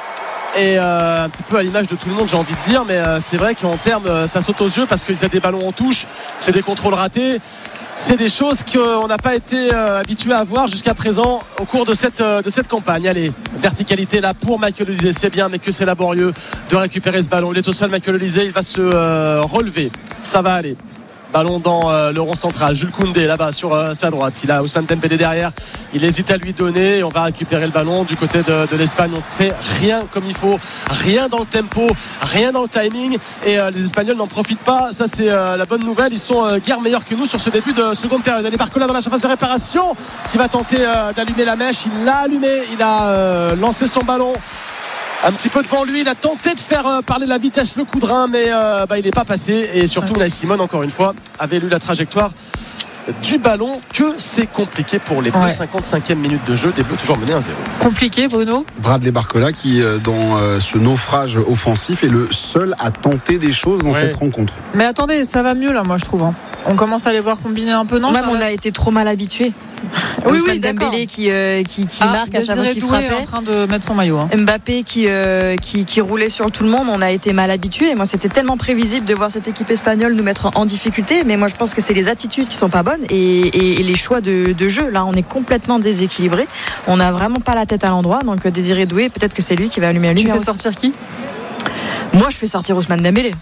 et euh, un petit peu à l'image de tout le monde, j'ai envie de dire, mais euh, c'est vrai qu'en termes euh, ça saute aux yeux parce qu'il y a des ballons en touche, c'est des contrôles ratés, c'est des choses qu'on n'a pas été euh, habitué à voir jusqu'à présent au cours de cette, euh, de cette campagne. Allez, verticalité là pour Michael Olise, c'est bien, mais que c'est laborieux de récupérer ce ballon. Il est au sol, Michael Olise, il va se euh, relever, ça va aller. Ballon dans euh, le rond central. Jules Koundé là-bas sur euh, sa droite. Il a Ousmane Dembélé derrière. Il hésite à lui donner. Et on va récupérer le ballon du côté de, de l'Espagne. On fait rien comme il faut. Rien dans le tempo. Rien dans le timing. Et euh, les Espagnols n'en profitent pas. Ça, c'est euh, la bonne nouvelle. Ils sont euh, guère meilleurs que nous sur ce début de seconde période. Allez, Barcola dans la surface de réparation qui va tenter euh, d'allumer la mèche. Il l'a allumé. Il a euh, lancé son ballon un petit peu devant lui, il a tenté de faire euh, parler la vitesse le coup de rein, mais euh, bah, il n'est pas passé. Et surtout, Unai Simon, encore une fois, avait lu la trajectoire du ballon. Que c'est compliqué pour les Bleus. Ouais. cinquante-cinquième minute de jeu, des Bleus toujours menés un zéro. Compliqué, Bruno. Bradley Barcola qui, dans euh, ce naufrage offensif, est le seul à tenter des choses dans ouais. cette rencontre. Mais attendez, ça va mieux là, moi je trouve. Hein. On commence à les voir combiner un peu, non ? Même on a été trop mal habitués. Oui, oui, Dembélé qui, euh, qui, qui ah, marque à chaque fois qu'il frappait. En train de mettre son maillot. Hein. Mbappé qui, euh, qui, qui roulait sur tout le monde. On a été mal habitués. Moi, c'était tellement prévisible de voir cette équipe espagnole nous mettre en difficulté. Mais moi, je pense que c'est les attitudes qui sont pas bonnes et, et, et les choix de, de jeu. Là, on est complètement déséquilibré. On n'a vraiment pas la tête à l'endroit. Donc, Désiré Doué, peut-être que c'est lui qui va allumer la lumière. Tu fais sortir qui ? Moi, je fais sortir Ousmane Dembélé.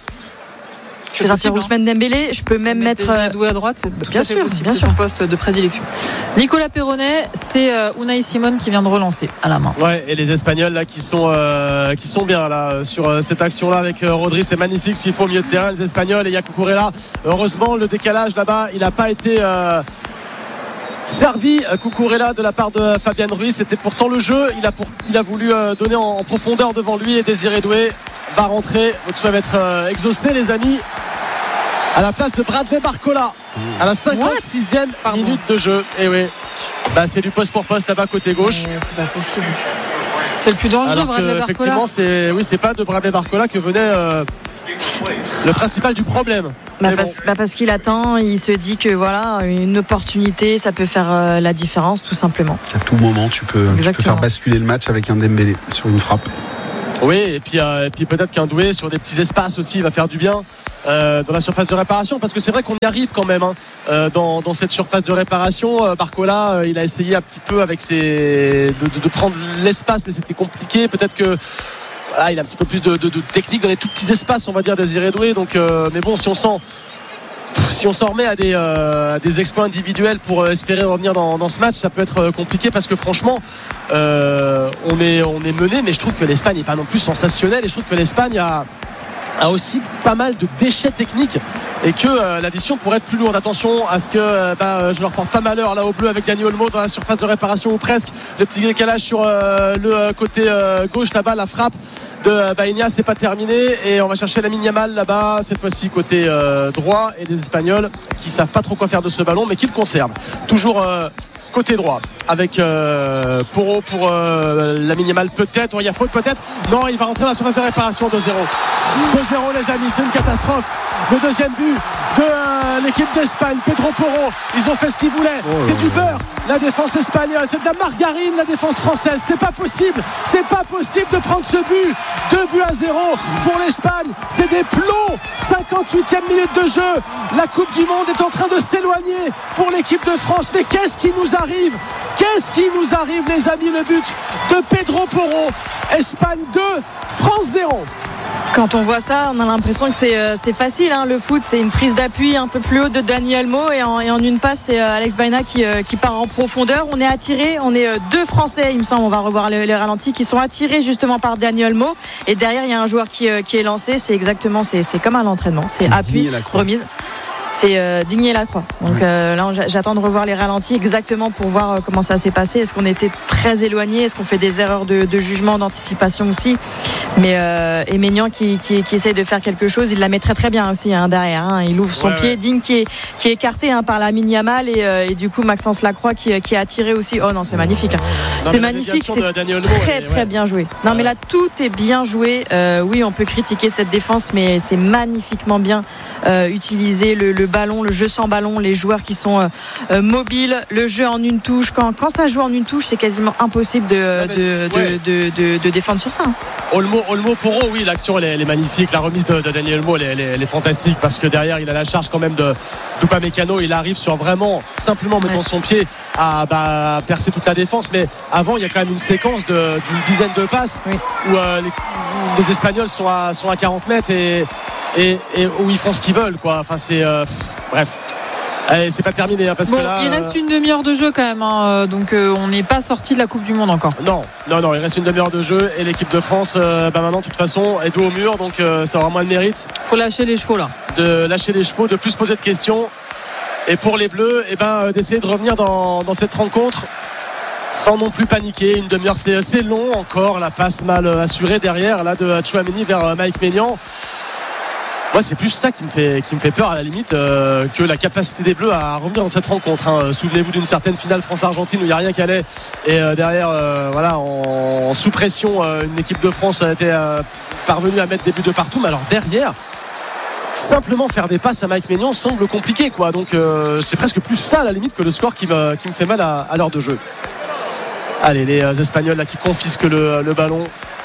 Je fais sortir Ousmane Dembélé, je peux même mettre Désiré Doué à droite, c'est tout bien à fait sûr, possible, bien c'est sûr. son poste de prédilection. Nicolas Perronnet, c'est euh, Unai Simon qui vient de relancer à la main. Ouais, et les Espagnols là qui sont euh, qui sont bien là sur euh, cette action là avec euh, Rodri, c'est magnifique s'il faut au milieu de terrain les Espagnols et il y a Cucurella. Heureusement le décalage là-bas, il n'a pas été euh, servi Cucurella de la part de Fabian Ruiz, c'était pourtant le jeu, il a, pour, il a voulu euh, donner en, en profondeur devant lui et Désiré Doué va rentrer. Votre souhait va être euh, exaucé, les amis, à la place de Bradley Barcola à la cinquante-sixième minute de jeu. Et oui, bah, c'est du poste pour poste là-bas côté gauche. Mais c'est pas possible. C'est le plus dangereux, Alors Bradley que, Barcola. effectivement, c'est, oui, c'est pas de Bradley Barcola que venait euh, le principal du problème. Bah Mais parce, bon. bah parce qu'il attend, il se dit que voilà, une opportunité, ça peut faire euh, la différence, tout simplement. À tout moment, tu peux, tu peux Exactement. faire basculer le match avec un Dembélé sur une frappe. Oui, et puis, euh, et puis peut-être qu'un Doué sur des petits espaces aussi va faire du bien euh, dans la surface de réparation, parce que c'est vrai qu'on y arrive quand même hein, euh, dans, dans cette surface de réparation. Euh, Barcola, euh, il a essayé un petit peu avec ses de, de, de prendre l'espace, mais c'était compliqué. Peut-être que voilà, il a un petit peu plus de, de, de technique dans les tout petits espaces, on va dire, Désiré Doué. Donc, euh, mais bon, si on sent si on s'en remet à des, euh, à des exploits individuels pour euh, espérer revenir dans, dans ce match, ça peut être euh, compliqué, parce que franchement euh, on, est, on est mené, mais je trouve que l'Espagne n'est pas non plus sensationnelle, et je trouve que l'Espagne a, a aussi pas mal de déchets techniques, et que euh, l'addition pourrait être plus lourde. Attention à ce que euh, bah, je leur porte pas malheur là au bleu avec Dani Olmo dans la surface de réparation, ou presque. Le petit décalage sur euh, le euh, côté euh, gauche là-bas, la frappe de euh, Baïnia, c'est pas terminé, et on va chercher Lamine Yamal là-bas, cette fois-ci côté euh, droit, et les Espagnols qui savent pas trop quoi faire de ce ballon, mais qui le conservent toujours euh, côté droit avec euh, Porro pour euh, Lamine Yamal, peut-être, il y a faute peut-être, non, il va rentrer dans la surface de réparation. Deux zéro deux zéro les amis, c'est une catastrophe. Le deuxième but de euh, l'équipe d'Espagne, Pedro Porro, ils ont fait ce qu'ils voulaient. Oh c'est là du là. beurre, la défense espagnole, c'est de la margarine, la défense française. C'est pas possible, c'est pas possible de prendre ce but. Deux buts à zéro pour l'Espagne, c'est des plombs. Cinquante-huitième minute de jeu, la Coupe du Monde est en train de s'éloigner pour l'équipe de France. Mais qu'est-ce qui nous arrive? Qu'est-ce qui nous arrive, les amis? Le but de Pedro Porro. Espagne deux, France zéro. Quand on voit ça, on a l'impression que c'est, euh, c'est facile hein. Le foot, c'est une prise d'appui un peu plus haute de Dani Olmo, et en, et en une passe, c'est euh, Alex Baïna qui, euh, qui part en profondeur. On est attiré, on est euh, deux Français, il me semble, on va revoir les, les ralentis, qui sont attirés justement par Dani Olmo, et derrière il y a un joueur qui, euh, qui est lancé. C'est exactement, c'est, c'est comme à l'entraînement, c'est, C'est appui, Digne Lacroix. remise. C'est euh, Digné Lacroix. Donc Ouais. euh, là, j'attends de revoir les ralentis exactement pour voir euh, comment ça s'est passé. Est-ce qu'on était très éloigné? Est-ce qu'on fait des erreurs de, de jugement, d'anticipation aussi? Mais euh, et Maignan qui, qui, qui essaye de faire quelque chose, il la met très très bien aussi hein, derrière. Hein. Il ouvre son Ouais, pied. ouais. Digne qui est, qui est écarté hein, par Lamine Yamal, et, euh, et du coup Maxence Lacroix qui, qui est attiré aussi. Oh non, c'est magnifique. Hein. Non, C'est mais la magnifique, médiation c'est de Dani Olmo, très elle est- très ouais. bien joué. Non mais là tout est bien joué. Euh, oui, on peut critiquer cette défense, mais c'est magnifiquement bien euh, utilisé. Le, le ballon, le jeu sans ballon, les joueurs qui sont euh, euh, mobiles, le jeu en une touche. Quand, quand ça joue en une touche, c'est quasiment impossible de, Ouais, mais- de, de, ouais. de, de, de défendre sur ça. hein. Olmo, Olmo Porro, oui, l'action elle est, elle est magnifique. La remise de, de Dani Olmo, elle est, elle, est, elle est fantastique, parce que derrière il a la charge quand même de d'Upamecano. Il arrive sur vraiment simplement mettant Ouais. son pied à bah, percer toute la défense. Mais avant, il y a quand même une séquence de, d'une dizaine de passes Oui. où euh, les, les Espagnols sont à, sont à quarante mètres, et, et, et où ils font ce qu'ils veulent, quoi. Enfin, c'est euh, pff, bref. Allez, c'est pas terminé hein, parce Bon, que là. il reste une demi-heure de jeu quand même, hein, donc euh, on n'est pas sorti de la Coupe du Monde encore. Non, non, non, il reste une demi-heure de jeu, et l'équipe de France, euh, bah maintenant, de toute façon, est dos au mur, donc euh, ça aura moins de mérite Faut lâcher les chevaux là. de lâcher les chevaux, de plus poser de questions. Et pour les Bleus, eh ben, euh, d'essayer de revenir dans, dans cette rencontre sans non plus paniquer. Une demi-heure, c'est assez long encore. La passe mal euh, assurée derrière, là, de Tchouaméni vers euh, Mike Maignan. Moi, c'est plus ça qui me fait, qui me fait peur à la limite euh, que la capacité des Bleus à revenir dans cette rencontre. Hein. Souvenez-vous d'une certaine finale France-Argentine où il n'y a rien qui allait, et euh, derrière, euh, voilà, en, en sous pression, euh, une équipe de France a été euh, parvenue à mettre des buts de partout. Mais alors derrière, simplement faire des passes à Mike Maignan semble compliqué, quoi. Donc euh, c'est presque plus ça à la limite que le score qui me, qui me fait mal à, à l'heure de jeu. Allez, les euh, Espagnols là qui confisquent le, le ballon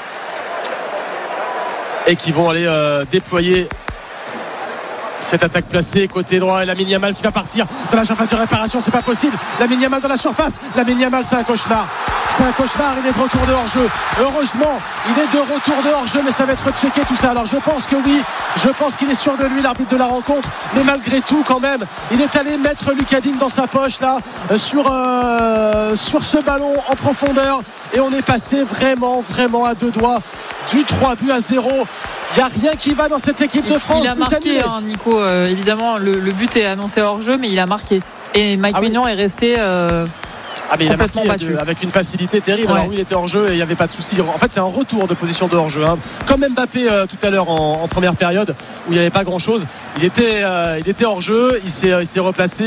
et qui vont aller euh, déployer cette attaque placée côté droit, et Lamine Yamal qui va partir dans la surface de réparation. C'est pas possible. Lamine Yamal dans la surface. Lamine Yamal, c'est un cauchemar. C'est un cauchemar. Il est de retour de hors-jeu. Heureusement, il est de retour de hors-jeu, mais ça va être checké tout ça. Alors je pense que oui, je pense qu'il est sûr de lui, l'arbitre de la rencontre. Mais malgré tout, quand même, il est allé mettre Lucas Digne dans sa poche là, euh, sur euh, sur ce ballon en profondeur, et on est passé vraiment, vraiment à deux doigts du trois buts à zéro. Il n'y a rien qui va dans cette équipe de France. Il a marqué, hein, Nico. Euh, évidemment, le, le but est annoncé hors jeu, mais il a marqué. Et Mike Ah oui. Maignan est resté. Euh, Ah mais il a marqué battu. avec une facilité terrible. Ouais. Alors oui, il était hors jeu et il n'y avait pas de souci. En fait, c'est un retour de position de hors jeu. Hein. Comme Mbappé euh, tout à l'heure en, en première période où il n'y avait pas grand chose. Il était, euh, il était hors jeu. Il s'est, il s'est replacé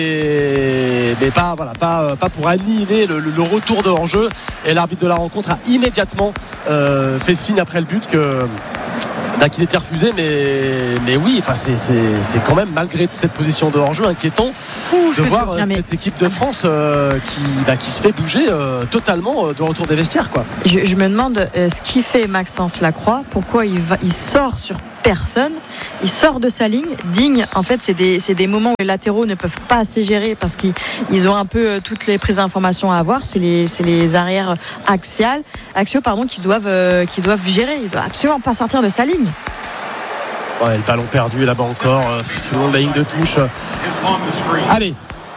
et mais pas, voilà, pas, pas pour annihiler le, le, le retour de hors jeu. Et l'arbitre de la rencontre a immédiatement euh, fait signe après le but que. Bah, qu'il était refusé, mais, mais oui, enfin, c'est, c'est, c'est quand même, malgré cette position de hors-jeu, inquiétant Ouh, de voir euh, cette équipe de France euh, qui, bah, qui se fait bouger euh, totalement euh, de retour des vestiaires, quoi. Je, je me demande euh, ce qui fait Maxence Lacroix, pourquoi il, va, il sort sur personne, il sort de sa ligne. Digne, en fait, c'est des, c'est des moments où les latéraux ne peuvent pas assez gérer parce qu'ils ils ont un peu euh, toutes les prises d'informations à avoir. C'est les, c'est les arrières axiales, axiaux pardon, qui doivent, euh, qui doivent gérer. Il ne doit absolument pas sortir de sa ligne. Ouais, le ballon perdu là-bas encore, euh, selon la ligne de touche. Allez,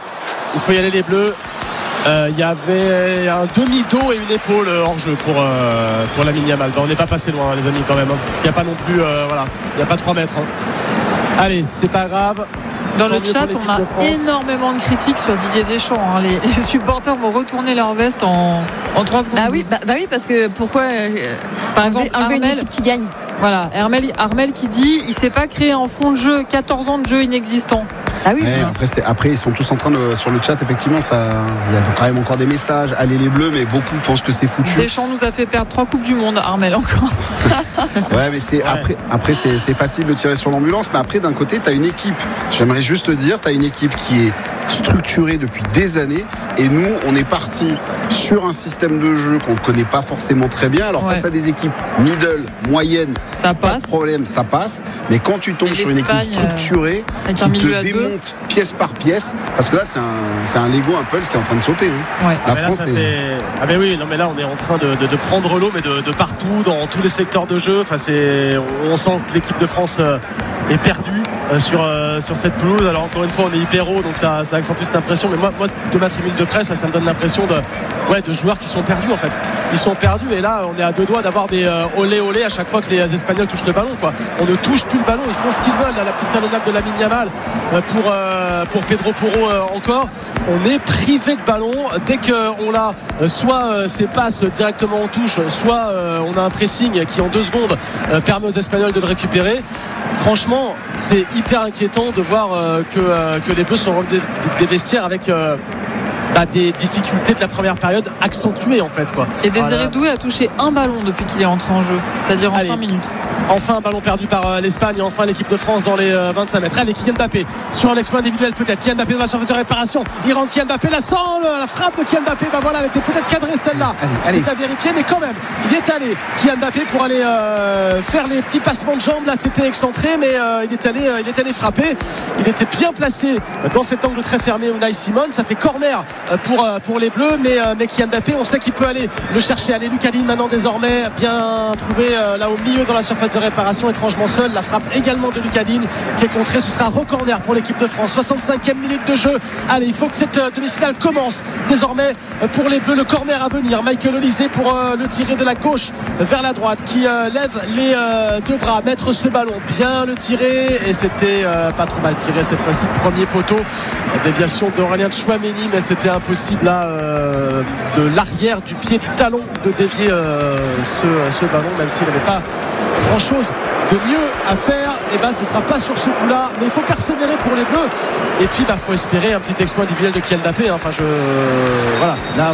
il faut y aller les Bleus. Il euh, y avait un demi-dos et une épaule hors jeu pour, euh, pour Lamine Yamal. Ben, on n'est pas passé loin, hein, les amis, quand même. Hein. S'il n'y a pas non plus, euh, voilà, il n'y a pas trois mètres. Hein. Allez, c'est pas grave. Dans le chat, on a énormément de critiques sur Didier Deschamps. Hein. Les, les supporters vont retourner leur veste en, en trois secondes. Bah oui, bah, bah oui, parce que pourquoi euh, par exemple, enlever une Armel, équipe qui gagne. Voilà, Armel, Armel qui dit il s'est pas créé un fond de jeu, quatorze ans de jeu inexistant. Ah oui. Ouais, après, c'est, après, ils sont tous en train de sur le chat. Effectivement, ça, il y a quand même encore des messages. Allez les Bleus, mais beaucoup pensent que c'est foutu. Deschamps nous a fait perdre trois coupes du monde. Armel encore. Ouais, mais c'est ouais. après, après c'est, c'est facile de tirer sur l'ambulance. Mais après, d'un côté, t'as une équipe. J'aimerais juste te dire, t'as une équipe qui est structurée depuis des années. Et nous, on est parti sur un système de jeu qu'on ne connaît pas forcément très bien. Alors ouais. face à des équipes middle, moyennes, ça pas passe. de problème, ça passe. Mais quand tu tombes sur une équipe structurée euh, qui te démonte pièce par pièce, parce que là, c'est un, c'est un Lego, un Pulse qui est en train de sauter. Hein. Ouais. La ah France, là, est... fait... ah ben oui, non mais là, on est en train de, de, de prendre l'eau, mais de, de partout, dans tous les secteurs de jeu. Enfin, c'est, on sent que l'équipe de France euh, est perdue euh, sur euh, sur cette pelouse. Alors encore une fois, on est hyper haut, donc ça, ça accentue cette impression. Mais moi, moi, de ma tribune de presse, ça, ça me donne l'impression de, ouais, de joueurs qui sont perdus en fait. Ils sont perdus et là, on est à deux doigts d'avoir des euh, olé olé à chaque fois que les Espagnols touchent le ballon, quoi. On ne touche plus le ballon, ils font ce qu'ils veulent. Là, la petite talonnade de Lamine Yamal euh, pour euh, pour Pedro Porro euh, encore. On est privé de ballon dès qu'on l'a. Euh, soit euh, c'est passes directement en touche, soit euh, on a un pressing qui en deux secondes euh, permet aux Espagnols de le récupérer. Franchement, c'est hyper inquiétant de voir euh, que euh, que les Bleus sont revenus des, des vestiaires avec euh, bah, des difficultés de la première période accentuées en fait, quoi. Et Désiré voilà. Doué a touché un ballon depuis qu'il est entré en jeu, c'est-à-dire en Allez. cinq minutes. Enfin un ballon perdu par euh, l'Espagne et enfin l'équipe de France dans les euh, vingt-cinq mètres. Allez, Kylian Mbappé sur un exploit individuel peut-être. Kylian Mbappé dans la surface de réparation. Il rentre Kylian Mbappé, la sans la frappe de Kylian Mbappé. Bah voilà, elle était peut-être cadrée celle-là. Allez, allez. C'est à vérifier, mais quand même, il est allé Kylian Mbappé pour aller euh, faire les petits passements de jambes. Là, c'était excentré, mais euh, il est allé, euh, il est allé frapper. Il était bien placé dans cet angle très fermé. Unai Simon, ça fait corner pour euh, pour les Bleus, mais euh, mais Kylian Mbappé, on sait qu'il peut aller le chercher. Allez, Lucadine maintenant désormais bien trouvé euh, là au milieu dans la surface de réparation. Étrangement seul, la frappe également de Lucadine qui est contrée. Ce sera re-corner pour l'équipe de France. soixante-cinquième minute de jeu. Allez, il faut que cette euh, demi-finale commence désormais euh, pour les Bleus. Le corner à venir. Michael Olise pour euh, le tirer de la gauche vers la droite, qui euh, lève les euh, deux bras, mettre ce ballon, bien le tirer, et c'était euh, pas trop mal tiré cette fois-ci. Premier poteau, la déviation d'Aurélien Tchouaméni, mais c'était impossible là euh, de l'arrière du pied du talon de dévier euh, ce, ce ballon, même s'il n'avait pas grand chose de mieux à faire. Et ben ce sera pas sur ce coup là, mais il faut persévérer pour les Bleus, et puis bah faut espérer un petit exploit individuel de Kylian Mbappé, hein. Enfin je voilà, là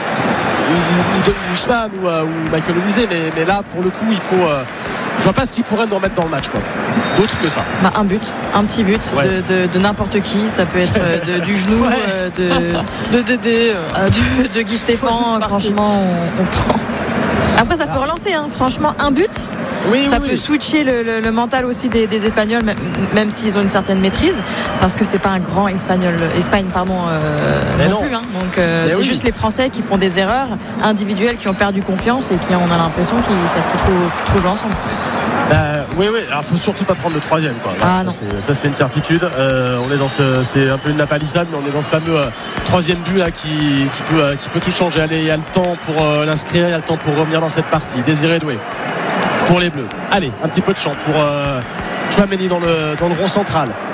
où ou, ou, ou Ousmane ou, euh, ou Michael Olise, mais, mais là pour le coup il faut euh, je vois pas ce qu'il pourrait nous remettre dans le match, quoi, d'autre que ça. Bah, un but, un petit but ouais. de, de, de n'importe qui, ça peut être de, du genou, ouais. euh, de, de Dédé, euh, de, de Guy Stéphane. Franchement on, on prend. Après ça peut relancer, hein. Franchement un but, oui, ça oui, peut oui. switcher le, le, le mental aussi des, des Espagnols, même, même s'ils ont une certaine maîtrise, parce que c'est pas un grand espagnol, Espagne pardon euh, non, non plus, hein. Donc euh, c'est oui. juste les Français qui font des erreurs individuelles, qui ont perdu confiance et qui on a l'impression qu'ils savent plus trop, plus trop jouer ensemble. Euh, oui oui, alors faut surtout pas prendre le troisième, quoi. Là, ah, ça, non. C'est, ça c'est une certitude. Euh, on est dans ce, c'est un peu une lapalissade, mais on est dans ce fameux euh, troisième but là qui, qui peut euh, qui peut tout changer. Allez, il y a le temps pour euh, l'inscrire, il y a le temps pour revenir dans cette partie. Désiré Doué pour les Bleus. Allez, un petit peu de champ pour euh, Tchouaméni dans le, dans le rond central.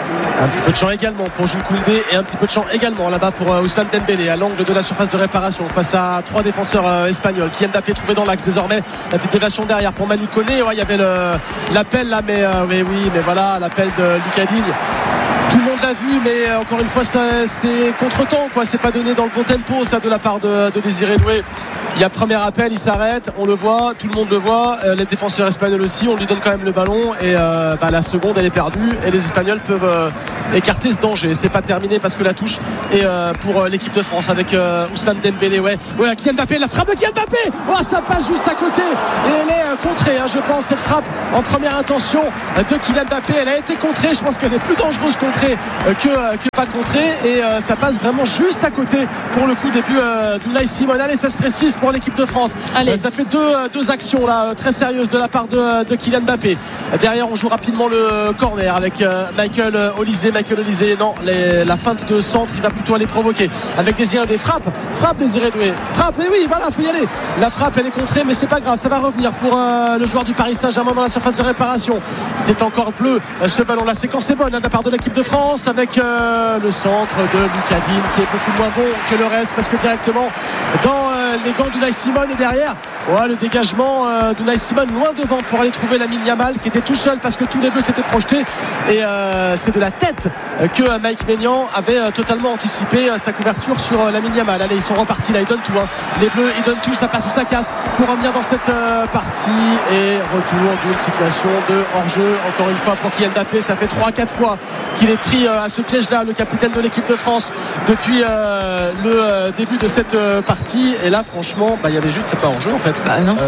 Un petit peu de champ également pour Jules Koundé et un petit peu de champ également là-bas pour euh, Ousmane Dembélé à l'angle de la surface de réparation face à trois défenseurs euh, espagnols. Kylian Mbappé trouvé dans l'axe désormais. La petite déviation derrière pour Manu Koné. Ouais, il y avait le, l'appel là, mais, euh, mais oui, mais voilà, l'appel de Lucas Digne. Tout le monde l'a vu, mais euh, encore une fois, ça, c'est contre-temps, quoi. C'est pas donné dans le bon tempo, ça, de la part de, de Désiré Doué. Il y a premier appel, il s'arrête, on le voit, tout le monde le voit, euh, les défenseurs espagnols aussi, on lui donne quand même le ballon et euh, bah, la seconde elle est perdue et les Espagnols peuvent euh, écarter ce danger. C'est pas terminé parce que la touche est euh, pour euh, l'équipe de France avec euh, Ousmane Dembélé. Ouais, ouais, Kylian Mbappé, la frappe de Kylian Mbappé, oh, ça passe juste à côté et elle est euh, contrée, hein, je pense, cette frappe en première intention de Kylian Mbappé, elle a été contrée, je pense qu'elle est plus dangereuse contrée euh, que, euh, que pas contrée et euh, ça passe vraiment juste à côté pour le coup des buts euh, d'Unai Simon. Allez, ça se précise pour l'équipe de France. Euh, ça fait deux, deux actions là très sérieuses de la part de, de Kylian Mbappé. Derrière on joue rapidement le corner avec euh, Michael Olise. Michael Olise, non, les, la feinte de centre il va plutôt aller provoquer avec Désiré Doué. Frappe, frappe Désiré Doué, frappe, et oui voilà, faut y aller. La frappe elle est contrée mais c'est pas grave, ça va revenir pour euh, le joueur du Paris Saint-Germain dans la surface de réparation. C'est encore bleu euh, ce ballon, la séquence est bonne hein, de la part de l'équipe de France avec euh, le centre de Lucas Digne qui est beaucoup moins bon que le reste parce que directement dans euh, les gants d'Unai Simon et derrière ouais, le dégagement euh, d'Unai Simon loin devant pour aller trouver Lamine Yamal qui était tout seul parce que tous les buts s'étaient projetés et euh, c'est de la tête euh, que euh, Mike Maignan avait euh, totalement anticipé euh, sa couverture sur euh, Lamine Yamal. Allez, ils sont repartis là, ils donnent tout hein. Les Bleus ils donnent tout, ça passe ou ça casse pour revenir dans cette euh, partie et retour d'une situation de hors-jeu encore une fois pour Kylian Mbappé. Ça fait trois à quatre fois qu'il est pris euh, à ce piège là, le capitaine de l'équipe de France depuis euh, le euh, début de cette euh, partie et là franchement bah, il y avait juste pas en jeu en fait. Bah non.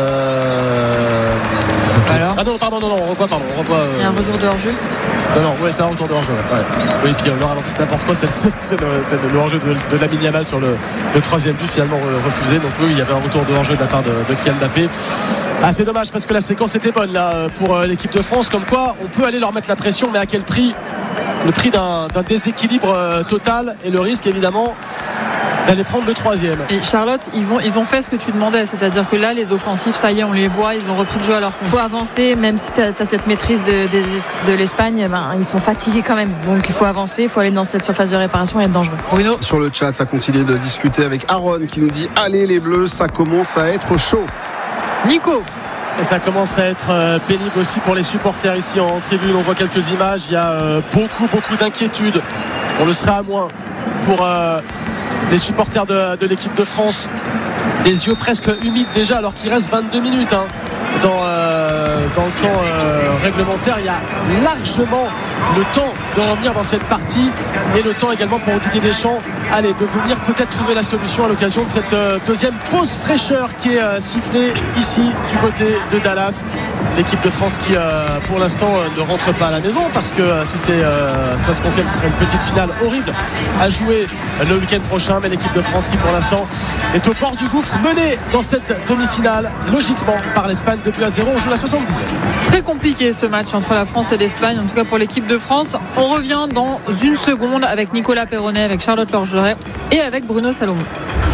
Euh... Alors ah non pardon non non on revoit pardon on revoit. Euh... Il y a un retour de hors-jeu. Non non ouais c'est un retour de hors-jeu. Ouais. Oui puis on ralenti n'importe quoi c'est, c'est, c'est, le, c'est le hors-jeu de, de Lamine Yamal sur le, le troisième but finalement refusé donc oui il y avait un retour de hors-jeu de la part de, de Kylian Mbappé. Ah c'est dommage parce que la séquence était bonne là pour l'équipe de France comme quoi on peut aller leur mettre la pression mais à quel prix? Le prix d'un, d'un déséquilibre euh, total et le risque évidemment d'aller prendre le troisième. Et Charlotte, ils, vont, ils ont fait ce que tu demandais, c'est-à-dire que là les offensifs ça y est on les voit, ils ont repris le jeu à leur compte. Il faut avancer même si tu as cette maîtrise de, de, de l'Espagne, ben, ils sont fatigués quand même donc il faut avancer, il faut aller dans cette surface de réparation et être dangereux. Bruno. Sur le chat ça continue de discuter avec Aaron qui nous dit allez les Bleus, ça commence à être chaud. Nico. Et ça commence à être pénible aussi pour les supporters ici en tribune. On voit quelques images. Il y a beaucoup, beaucoup d'inquiétude. On le sera à moins pour les supporters de, de l'équipe de France. Des yeux presque humides déjà alors qu'il reste vingt-deux minutes hein, dans, euh, dans le temps euh, réglementaire. Il y a largement le temps de revenir dans cette partie et le temps également pour Didier Deschamps allez, de venir peut-être trouver la solution à l'occasion de cette euh, deuxième pause fraîcheur qui est euh, sifflée ici du côté de Dallas. L'équipe de France qui euh, pour l'instant euh, ne rentre pas à la maison parce que euh, si c'est, euh, ça se confirme ce serait une petite finale horrible à jouer le week-end prochain mais l'équipe de France qui pour l'instant est au port du gouffre menée dans cette demi-finale logiquement par l'Espagne deux buts à zéro. On joue la soixante-dixième. Très compliqué ce match entre la France et l'Espagne en tout cas pour l'équipe de France. On revient dans une seconde avec Nicolas Perronnet, avec Charlotte Lorgeret et avec Bruno Salomon.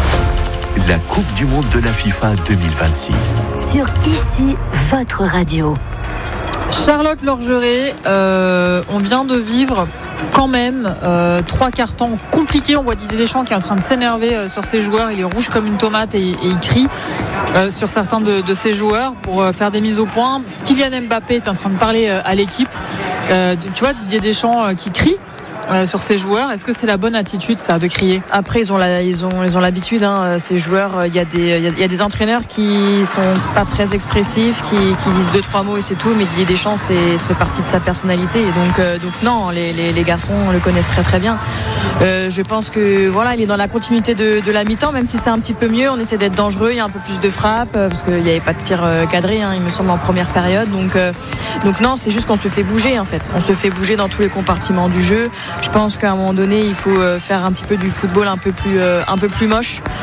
La Coupe du Monde de la FIFA deux mille vingt-six. Sur ici, votre radio. Charlotte Lorgeret, euh, on vient de vivre quand même euh, trois quarts temps compliqués. On voit Didier Deschamps qui est en train de s'énerver euh, sur ses joueurs. Il est rouge comme une tomate et, et il crie euh, sur certains de, de ses joueurs pour euh, faire des mises au point. Kylian Mbappé est en train de parler euh, à l'équipe. Euh, tu vois Didier Deschamps euh, qui crie Euh, sur ces joueurs. Est-ce que c'est la bonne attitude ça de crier? Après ils ont la, ils ont ils ont l'habitude hein, ces joueurs, il y a des il y, y a des entraîneurs qui sont pas très expressifs, qui, qui disent deux trois mots et c'est tout, mais Didier Deschamps c'est, ça fait partie de sa personnalité et donc euh, donc non les, les, les garçons le connaissent très très bien. Euh, je pense que voilà il est dans la continuité de, de la mi-temps même si c'est un petit peu mieux, on essaie d'être dangereux, il y a un peu plus de frappe euh, parce qu'il n'y avait pas de tir euh, cadré hein, il me semble en première période donc euh, donc non c'est juste qu'on se fait bouger en fait, on se fait bouger dans tous les compartiments du jeu. Je pense qu'à un moment donné, il faut faire un petit peu du football un peu plus, euh, un peu plus moche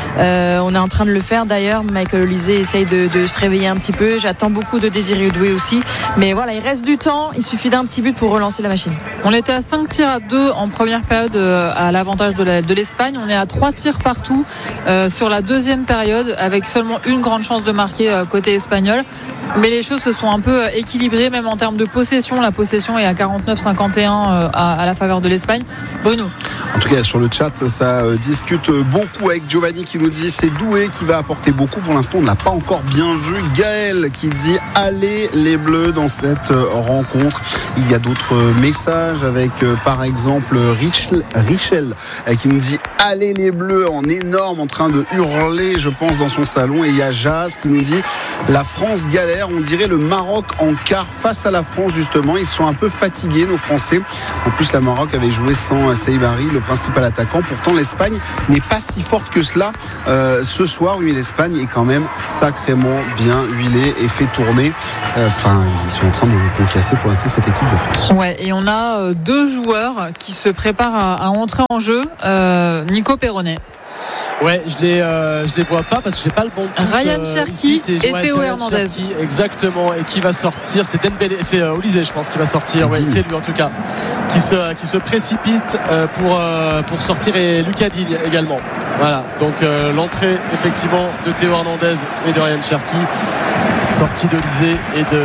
Euh, on est en train de le faire d'ailleurs. Michael Olise essaye de, de se réveiller un petit peu. J'attends beaucoup de Désiré Doué aussi. Mais voilà, il reste du temps. Il suffit d'un petit but pour relancer la machine. On était à cinq tirs à deux en première période à l'avantage de, la, de l'Espagne. On est à trois tirs partout euh, sur la deuxième période avec seulement une grande chance de marquer euh, côté espagnol. Mais les choses se sont un peu équilibrées, même en termes de possession. La possession est à quarante-neuf cinquante et un à, à la faveur de l'Espagne. Bruno. En tout cas, sur le chat, ça euh, discute beaucoup avec Giovanni qui nous dit c'est Doué qui va apporter beaucoup. Pour l'instant, on n'a pas encore bien vu. Gaël qui dit allez les Bleus dans cette euh, rencontre. Il y a d'autres euh, messages avec euh, par exemple Richel, Richel euh, qui nous dit allez les Bleus en énorme, en train de hurler, je pense, dans son salon. Et il y a Jazz qui nous dit la France galère. On dirait le Maroc en quart face à la France, justement. Ils sont un peu fatigués, nos Français. En plus, la Maroc avait joué sans Saïbari, le principal attaquant. Pourtant, l'Espagne n'est pas si forte que cela euh, ce soir. Oui, l'Espagne est quand même sacrément bien huilée et fait tourner. Enfin, euh, ils sont en train de concasser pour l'instant cette équipe de France. Ouais, et on a euh, deux joueurs qui se préparent à, à entrer en jeu. Euh, Nico Perronnet. Ouais, je les, euh, je les vois pas parce que j'ai pas le bon touche. Ryan Cherki euh, et ouais, Théo Hernandez. Cherki, exactement. Et qui va sortir? C'est Dembélé, c'est euh, Olise, je pense, qui va sortir. Ouais, c'est lui en tout cas, qui se, qui se précipite euh, pour euh, pour sortir, et Lucas Digne également. Voilà. Donc euh, l'entrée effectivement de Théo Hernandez et de Ryan Cherki, sortie d'Olise et de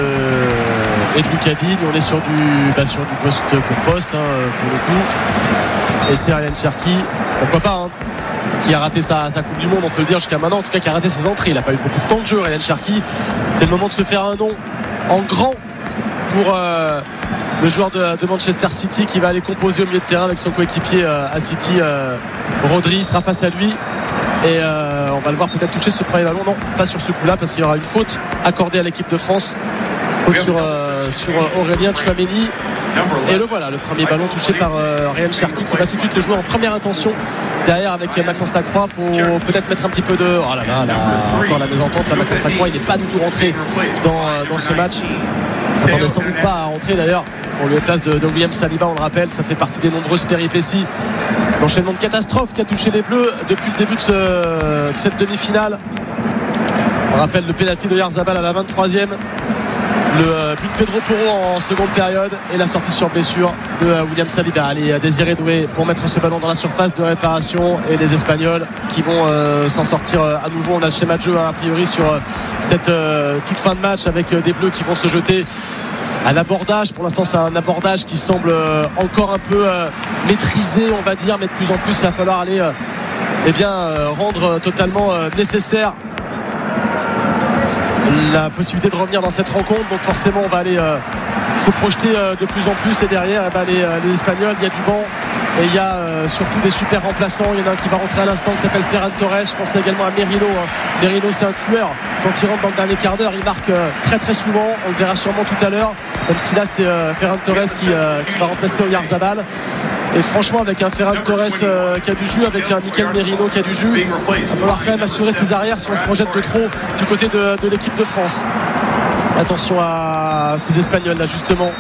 et de Lucas Digne. On est sur du bah, sur du poste pour poste hein, pour le coup. Et c'est Ryan Cherki. Pourquoi pas hein, qui a raté sa, sa Coupe du Monde, on peut le dire jusqu'à maintenant, en tout cas qui a raté ses entrées. Il n'a pas eu beaucoup de temps de jeu, Ryan Cherki. C'est le moment de se faire un nom en grand pour euh, le joueur de, de Manchester City qui va aller composer au milieu de terrain avec son coéquipier euh, à City. euh, Rodri sera face à lui et euh, on va le voir peut-être toucher ce premier ballon. Non, pas sur ce coup-là parce qu'il y aura une faute accordée à l'équipe de France. Faute sur, euh, sur Aurélien Tchouaméni. Et le voilà, le premier ballon touché par euh, Ryan Cherki qui va tout de suite le jouer en première intention. Derrière avec Maxence Lacroix, faut peut-être mettre un petit peu de. Oh là là, là encore la mésentente. Là, Maxence Lacroix, il n'est pas du tout rentré dans, euh, dans ce match. Il s'attendait sans doute pas à rentrer d'ailleurs. On lui place de, de William Saliba, on le rappelle, ça fait partie des nombreuses péripéties. L'enchaînement de catastrophes qui a touché les Bleus depuis le début de, ce, de cette demi-finale. On rappelle le pénalty de Oyarzabal à la vingt-troisième. Le but de Pedro Porro en seconde période et la sortie sur blessure de William Saliba. Allez, Désiré Doué pour mettre ce ballon dans la surface de réparation et les Espagnols qui vont euh, s'en sortir à nouveau. On a le schéma de jeu hein, a priori sur cette euh, toute fin de match avec des Bleus qui vont se jeter à l'abordage. Pour l'instant c'est un abordage qui semble euh, encore un peu euh, maîtrisé on va dire, mais de plus en plus il va falloir aller euh, eh bien, euh, rendre totalement euh, nécessaire la possibilité de revenir dans cette rencontre. Donc forcément on va aller euh, se projeter euh, de plus en plus et derrière eh ben, les, euh, les Espagnols, il y a du banc et il y a euh, surtout des super remplaçants. Il y en a un qui va rentrer à l'instant qui s'appelle Ferran Torres. Je pense également à Merino hein. Merino c'est un tueur quand il rentre dans le dernier quart d'heure, il marque euh, très très souvent, on le verra sûrement tout à l'heure, même si là c'est euh, Ferran Torres qui, euh, qui va remplacer Oyarzabal. Et franchement avec un Ferran Torres euh, qui a du jus, avec un Mikel Merino qui a du jus, il va falloir quand même assurer ses arrières si on se projette de trop du côté de, de l'équipe de France. Attention à ces Espagnols là justement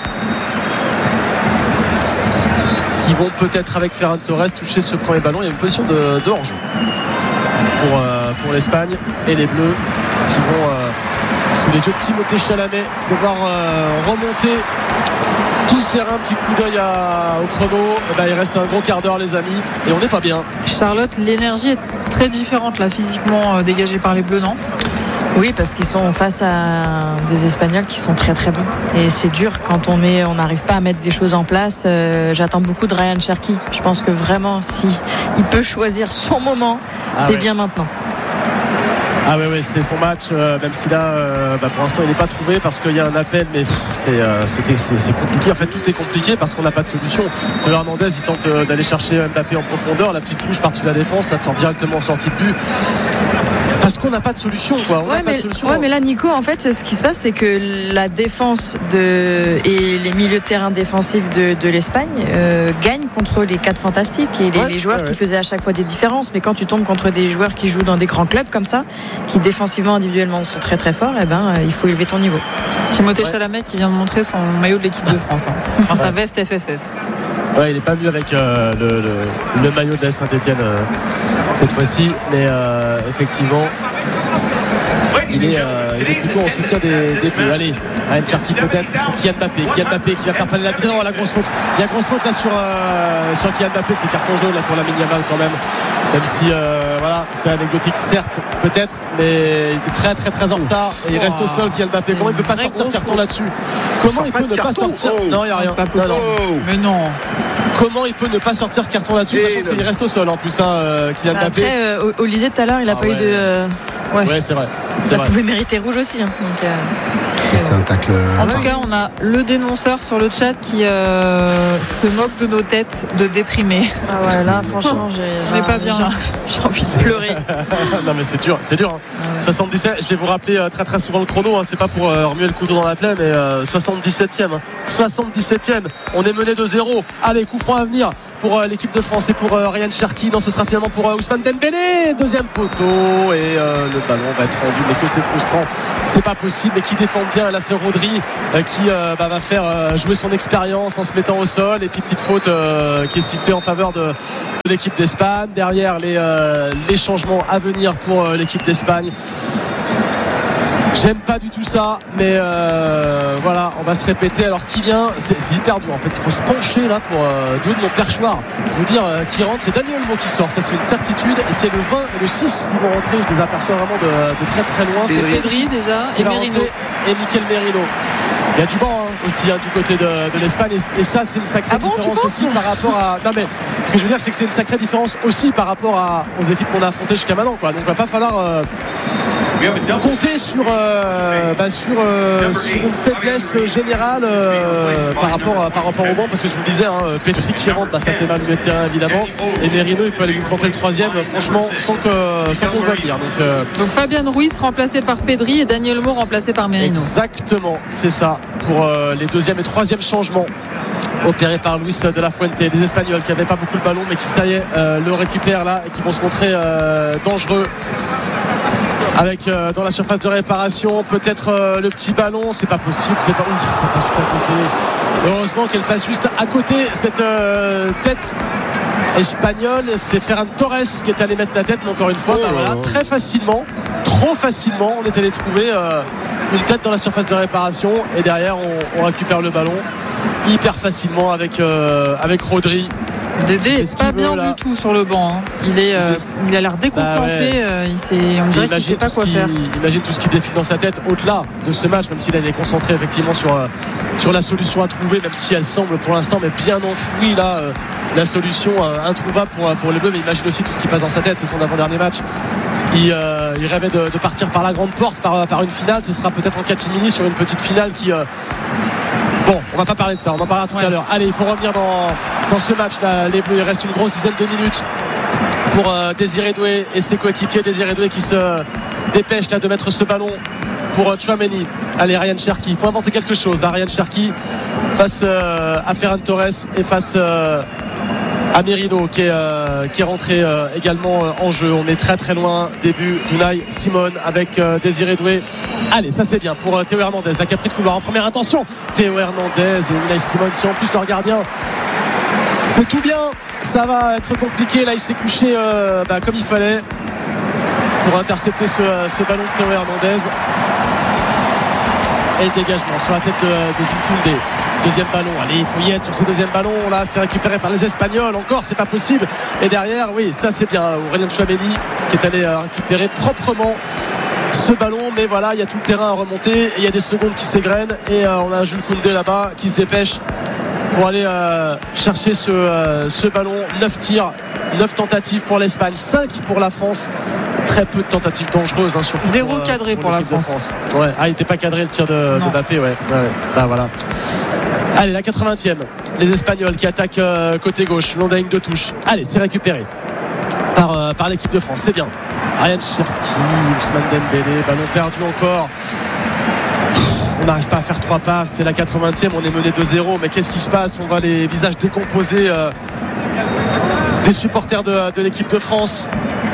qui vont peut-être avec Ferran Torres toucher ce premier ballon. Il y a une position de, de hors-jeu pour, euh, pour l'Espagne et les Bleus qui vont euh, sous les yeux de Timothée Chalamet devoir euh, remonter tout le terrain. Petit coup d'œil à, au chrono. Et ben, il reste un gros quart d'heure les amis et on n'est pas bien. Charlotte, l'énergie est très différente là physiquement euh, dégagée par les Bleus, non? Oui, parce qu'ils sont face à des Espagnols qui sont très très bons. Et c'est dur quand on met, on n'arrive pas à mettre des choses en place. Euh, j'attends beaucoup de Ryan Cherki. Je pense que vraiment, si il peut choisir son moment, ah c'est ouais. bien maintenant. Ah ouais, ouais, c'est son match, euh, même si là, euh, bah pour l'instant, il n'est pas trouvé parce qu'il y a un appel, mais pff, c'est, euh, c'était, c'est, c'est compliqué. En fait, tout est compliqué parce qu'on n'a pas de solution. Théo Hernandez, il tente euh, d'aller chercher Mbappé en profondeur. La petite touche par-dessus la défense, ça te sort directement en sortie de but. Parce qu'on n'a pas de solution, quoi. On ouais, n'a mais, pas de solution. Ouais, mais là, Nico, en fait, ce qui se passe, c'est que la défense de, et les milieux de terrain défensifs de, de l'Espagne euh, gagnent contre les quatre fantastiques et les, ouais, les joueurs ouais, qui ouais. faisaient à chaque fois des différences. Mais quand tu tombes contre des joueurs qui jouent dans des grands clubs comme ça, qui défensivement, individuellement sont très très forts, eh ben, il faut élever ton niveau. Timothée ouais. Chalamet qui vient de montrer son maillot de l'équipe de France, hein. Enfin, sa veste F F F. Ouais, il n'est pas venu avec euh, le, le, le maillot de la Saint-Etienne euh, cette fois-ci, mais euh, effectivement il est, euh, il est plutôt en soutien des, des Bleus. Allez, Ryan Cherki peut-être pour Kylian Mbappé. Kylian Mbappé qui va faire parler la vitesse. Non, la grosse faute. Il y a grosse faute là sur, euh, sur Kylian Mbappé. C'est carton jaune là pour Lamine Yamal quand même. Même si euh, voilà, c'est anecdotique certes, peut-être, mais il était très très très en retard et il reste au sol Kylian Mbappé. Comment il ne peut pas sortir carton là-dessus? Comment il peut ne pas sortir? Non, il n'y a rien. Non, non. Mais non. Comment il peut ne pas sortir carton là-dessus, sachant qu'il reste au sol en plus, hein, Kylian Mbappé. Après, euh, Olysée tout à l'heure, il n'a ah, pas ouais. eu de. Euh... Ouais, ouais c'est vrai. Ça vrai. pouvait mériter rouge aussi. Hein. Donc, euh... C'est un tacle. En tout cas, on a le dénonceur sur le chat qui euh, se moque de nos têtes de déprimés. Ah ouais, là, franchement, j'ai, on n'est pas bien. J'ai, j'ai envie de pleurer. Non, mais c'est dur, c'est dur. Hein. Ouais. soixante-dix-sept, je vais vous rappeler euh, très très souvent le chrono. Hein. C'est pas pour euh, remuer le couteau dans la plaie, mais euh, soixante-dix-septième. Hein. soixante-dix-septième. On est mené de zéro. Allez, coup franc à venir pour euh, l'équipe de France et pour euh, Ryan Cherki. Non, ce sera finalement pour euh, Ousmane Dembélé. Deuxième poteau et euh, le ballon va être rendu. Mais que c'est frustrant. C'est pas possible. Mais qui défend bien. Là, c'est Rodri euh, qui euh, bah, va faire euh, jouer son expérience en se mettant au sol. Et puis petite faute euh, qui est sifflée en faveur de, de l'équipe d'Espagne. Derrière les, euh, les changements à venir pour euh, l'équipe d'Espagne. J'aime pas du tout ça, mais euh, voilà, on va se répéter. Alors qui vient, c'est, c'est hyper dur en fait. Il faut se pencher là pour euh, du haut de mon perchoir. Je veux dire, euh, qui rentre, c'est Daniel Olmo qui sort. Ça, c'est une certitude. Et c'est le vingt et le six qui vont rentrer. Je les aperçois vraiment de, de très très loin. C'est Pedri déjà et Merino. Et Mikel Merino. Il y a du banc hein, aussi hein, du côté de, de l'Espagne. Et, et ça, c'est une sacrée ah bon, différence aussi par rapport à. Non, mais ce que je veux dire, c'est que c'est une sacrée différence aussi par rapport à, aux équipes qu'on a affrontées jusqu'à maintenant. Quoi. Donc, il va pas falloir. Euh, compter sur, euh, bah sur, euh, sur une faiblesse générale euh, par, rapport à, par rapport au banc, parce que je vous le disais hein, Pedri qui rentre, bah, ça fait mal au milieu de terrain évidemment, et Merino il peut aller lui planter le troisième franchement sans, que, sans qu'on le voit venir. Donc, euh... donc Fabien Ruiz remplacé par Pedri et Daniel Olmo remplacé par Merino. Exactement, c'est ça pour euh, les deuxième et troisième changements opéré par Luis de la Fuente. Les Espagnols qui n'avaient pas beaucoup le ballon mais qui ça y est euh, le récupèrent là et qui vont se montrer euh, dangereux avec euh, dans la surface de réparation peut-être euh, le petit ballon, c'est pas possible, c'est pas, ouf, c'est pas juste à côté. Heureusement qu'elle passe juste à côté cette euh, tête espagnole. C'est Ferran Torres qui est allé mettre la tête, mais encore une fois, oh, bah, voilà, très facilement, trop facilement, on est allé trouver euh, une tête dans la surface de réparation et derrière on, on récupère le ballon hyper facilement avec euh, avec Rodri. Dédé est pas bien veut, du tout sur le banc. Hein. Il est, euh, il a l'air décompensé. Bah ouais. euh, il s'est, on dirait qu'il sait pas quoi faire. Imagine tout ce qui défile dans sa tête au-delà de ce match, même s'il est concentré effectivement sur euh, sur la solution à trouver, même si elle semble pour l'instant mais bien enfouie là, euh, la solution euh, introuvable pour pour les Bleus. Mais imagine aussi tout ce qui passe dans sa tête. C'est son avant-dernier match. Il, euh, il rêvait de, de partir par la grande porte, par par une finale. Ce sera peut-être en catimini sur une petite finale qui. Euh, Bon, on va pas parler de ça, on en parlera tout ouais. à l'heure. Allez, il faut revenir dans, dans ce match là. Les Bleus, il reste une grosse dizaine de minutes pour euh, Désiré Doué et ses coéquipiers. Désiré Doué qui se dépêche là de mettre ce ballon pour euh, Tchouaméni. Allez, Ryan Cherki, il faut inventer quelque chose là. Ryan Cherki face euh, à Ferran Torres et face euh, à Merino qui est, euh, qui est rentré euh, également euh, en jeu. On est très très loin. Début d'Unai Simone avec euh, Désiré Doué. Allez, ça c'est bien pour euh, Théo Hernandez là, qui a pris de couloir en première intention. Théo Hernandez et Unai Simone. Si en plus leur gardien fait tout bien, ça va être compliqué. Là il s'est couché euh, bah, comme il fallait pour intercepter ce, ce ballon de Théo Hernandez. Et le dégagement sur la tête de, de Jules Koundé. Deuxième ballon, allez, il faut y être sur ces deuxièmes ballons. Là, c'est récupéré par les Espagnols. Encore, c'est pas possible. Et derrière, oui, ça c'est bien. Aurélien Tchouaméni qui est allé récupérer proprement ce ballon. Mais voilà, il y a tout le terrain à remonter. Et il y a des secondes qui s'égrènent. Et euh, on a un Jules Koundé là-bas qui se dépêche pour aller euh, chercher ce, euh, ce ballon. neuf tirs, neuf tentatives pour l'Espagne, cinq pour la France. Très peu de tentatives dangereuses hein, surtout zéro pour, cadré pour, pour la France, France. Ouais. Ah, il n'était pas cadré le tir de, de Mbappé ouais. ouais. Bah, voilà. Allez, la quatre-vingtième, les Espagnols qui attaquent euh, côté gauche, long de la ligne de touche. Allez, c'est récupéré par, euh, par l'équipe de France, c'est bien. Ryan Cherki, Ousmane Dembélé, ballon perdu encore. On n'arrive pas à faire trois passes, c'est la quatre-vingtième, on est mené deux zéro, mais qu'est-ce qui se passe? On voit les visages décomposés euh, des supporters de, de l'équipe de France.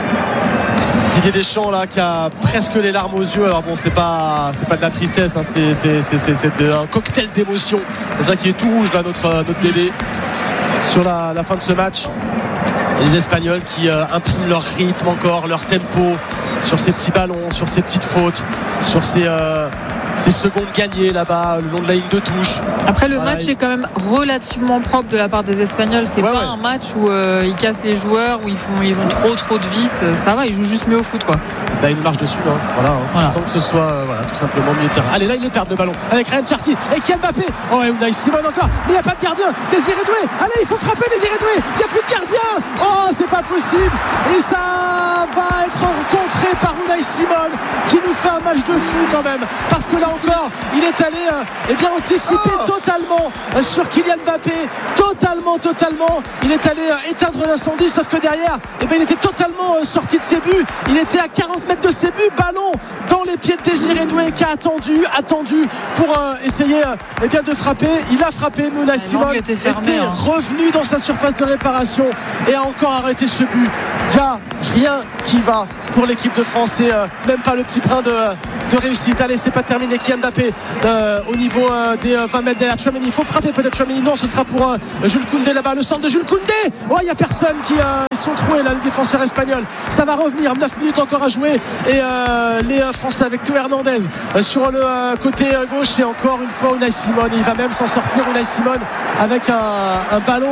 Didier Deschamps là qui a presque les larmes aux yeux. Alors bon, c'est pas c'est pas de la tristesse hein, c'est, c'est, c'est, c'est, c'est de, un cocktail d'émotions. C'est ça qui est tout rouge là notre, notre Dédé sur la, la fin de ce match. Et les Espagnols qui euh, impriment leur rythme encore, leur tempo sur ces petits ballons, sur ces petites fautes, sur ces, euh, ces secondes gagnées là-bas, le long de la ligne de touche. Après, le voilà, match il... est quand même relativement propre de la part des Espagnols. C'est ouais, pas ouais. un match où euh, ils cassent les joueurs, où ils, font, ils ont trop trop de vis. Ça va, ils jouent juste mieux au foot, quoi. Bah, il marche dessus, hein. Voilà, hein. Voilà. Sans que ce soit euh, voilà, tout simplement mieux de terrain. Allez, là, il perd le ballon avec Ryan Cherki et Kylian Mbappé. Oh, et Unai Simon encore, mais il n'y a pas de gardien. Désiré Doué, allez, il faut frapper Désiré Doué. Il n'y a plus de gardien. Oh, c'est pas possible. Et ça va être contré par Unai Simon qui nous fait un match de fou quand même. Parce que là encore, il est allé euh, eh bien, anticiper oh. totalement euh, sur Kylian Mbappé. Totalement, totalement. Il est allé euh, éteindre l'incendie, sauf que derrière, eh bien, il était totalement euh, sorti de ses buts. Il était à quarante mètres de ses buts. Ballon dans les pieds de Désiré Doué qui a attendu, attendu pour euh, essayer euh, eh bien, de frapper. Il a frappé. Unai Simon était, fermé, était hein. revenu dans sa surface de réparation et a encore arrêté ce but. Il n'y a rien qui va pour l'équipe de France et euh, même pas le petit brin de, de réussite. Allez, c'est pas terminé. Kylian Mbappé euh, au niveau euh, des euh, vingt mètres derrière Tchouaméni. Il faut frapper peut-être Tchouaméni. Non, ce sera pour euh, Jules Koundé là-bas. Le centre de Jules Koundé. Oh, il n'y a personne qui euh, ils sont troués là, le défenseur espagnol. Ça va revenir. neuf minutes encore à jouer et euh, les euh, Français avec Théo Hernandez euh, sur le euh, côté euh, gauche et encore une fois Unai Simon. Il va même s'en sortir Unai Simon avec un, un ballon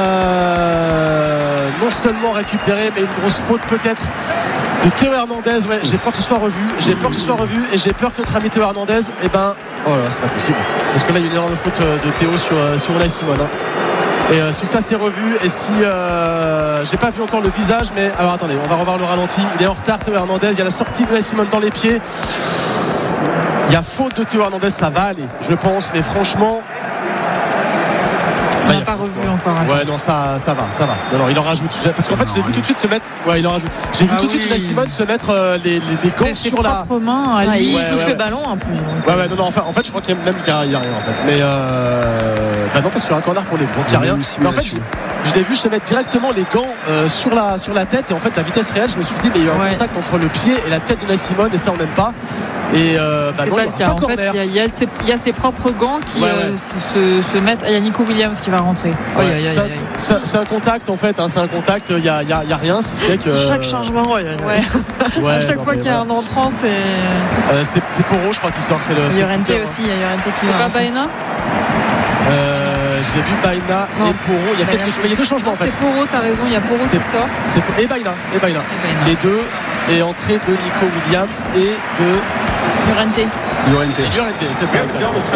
euh, non seulement récupéré mais une grosse faute peut-être de Théo Hernandez. Ouais, j'ai peur que ce soit revu. J'ai peur que ce soit revu et j'ai peur que notre ami Théo Hernandez, eh ben, oh là, c'est pas possible. Parce que là, il y a une erreur de faute de Théo sur, sur Unai Simon. Hein. Et euh, si ça s'est revu et si euh, j'ai pas vu encore le visage, mais alors attendez, on va revoir le ralenti. Il est en retard, Théo Hernandez. Il y a la sortie de Unai Simon dans les pieds. Il y a faute de Théo Hernandez, ça va aller, je pense, mais franchement. On n'a pas revu quoi. encore. Attends. Ouais, non, ça, ça va, ça va. Non, non, il en rajoute. Parce qu'en fait, je l'ai vu tout de suite se mettre. Ouais, il en rajoute. J'ai vu ah tout de oui. suite Unai Simon se mettre euh, les, les, les gants sur la. Main, ouais, lui. il ouais, touche ouais, le ouais. ballon en plus. Donc. Ouais, ouais, non, non. Enfin, en fait, je crois qu'il y a même qu'il n'y a, a rien en fait. Mais euh, bah non, parce qu'il y a un corner pour les. Donc il n'y a rien. Mais en fait, je, je l'ai vu se mettre directement les gants euh, sur la sur la tête et en fait, la vitesse réelle, je me suis dit, mais il y a eu un ouais. contact entre le pied et la tête de Unai Simon et ça, on n'aime pas. Et euh, bah c'est non, pas le cas. En fait, il y, y, y a ses propres gants qui ouais, euh, ouais. Se, se mettent. Il y a Nico Williams qui va rentrer. Ouais, ouais, ouais, c'est, un, c'est, un, c'est un contact en fait. Hein, c'est un contact. Il y a, y, a, y a rien. Si ce n'est que. C'est chaque changement. Ouais. ouais. ouais à chaque non, fois qu'il y a ouais. un entrant, c'est. Euh, c'est, c'est Poro, je crois qu'il sort. C'est le. Il y a Llorente aussi. Il y a Llorente qui. C'est pas Baena. Euh, j'ai vu Baena et Poro. Il y a quelques, il y a deux changements en fait. C'est Poro. T'as raison. Il y a Poro c'est, qui sort. C'est, et Baena. Et Baena. Les deux. Et entrée de Nico Williams et de Llorente. Llorente. Llorente, c'est ça.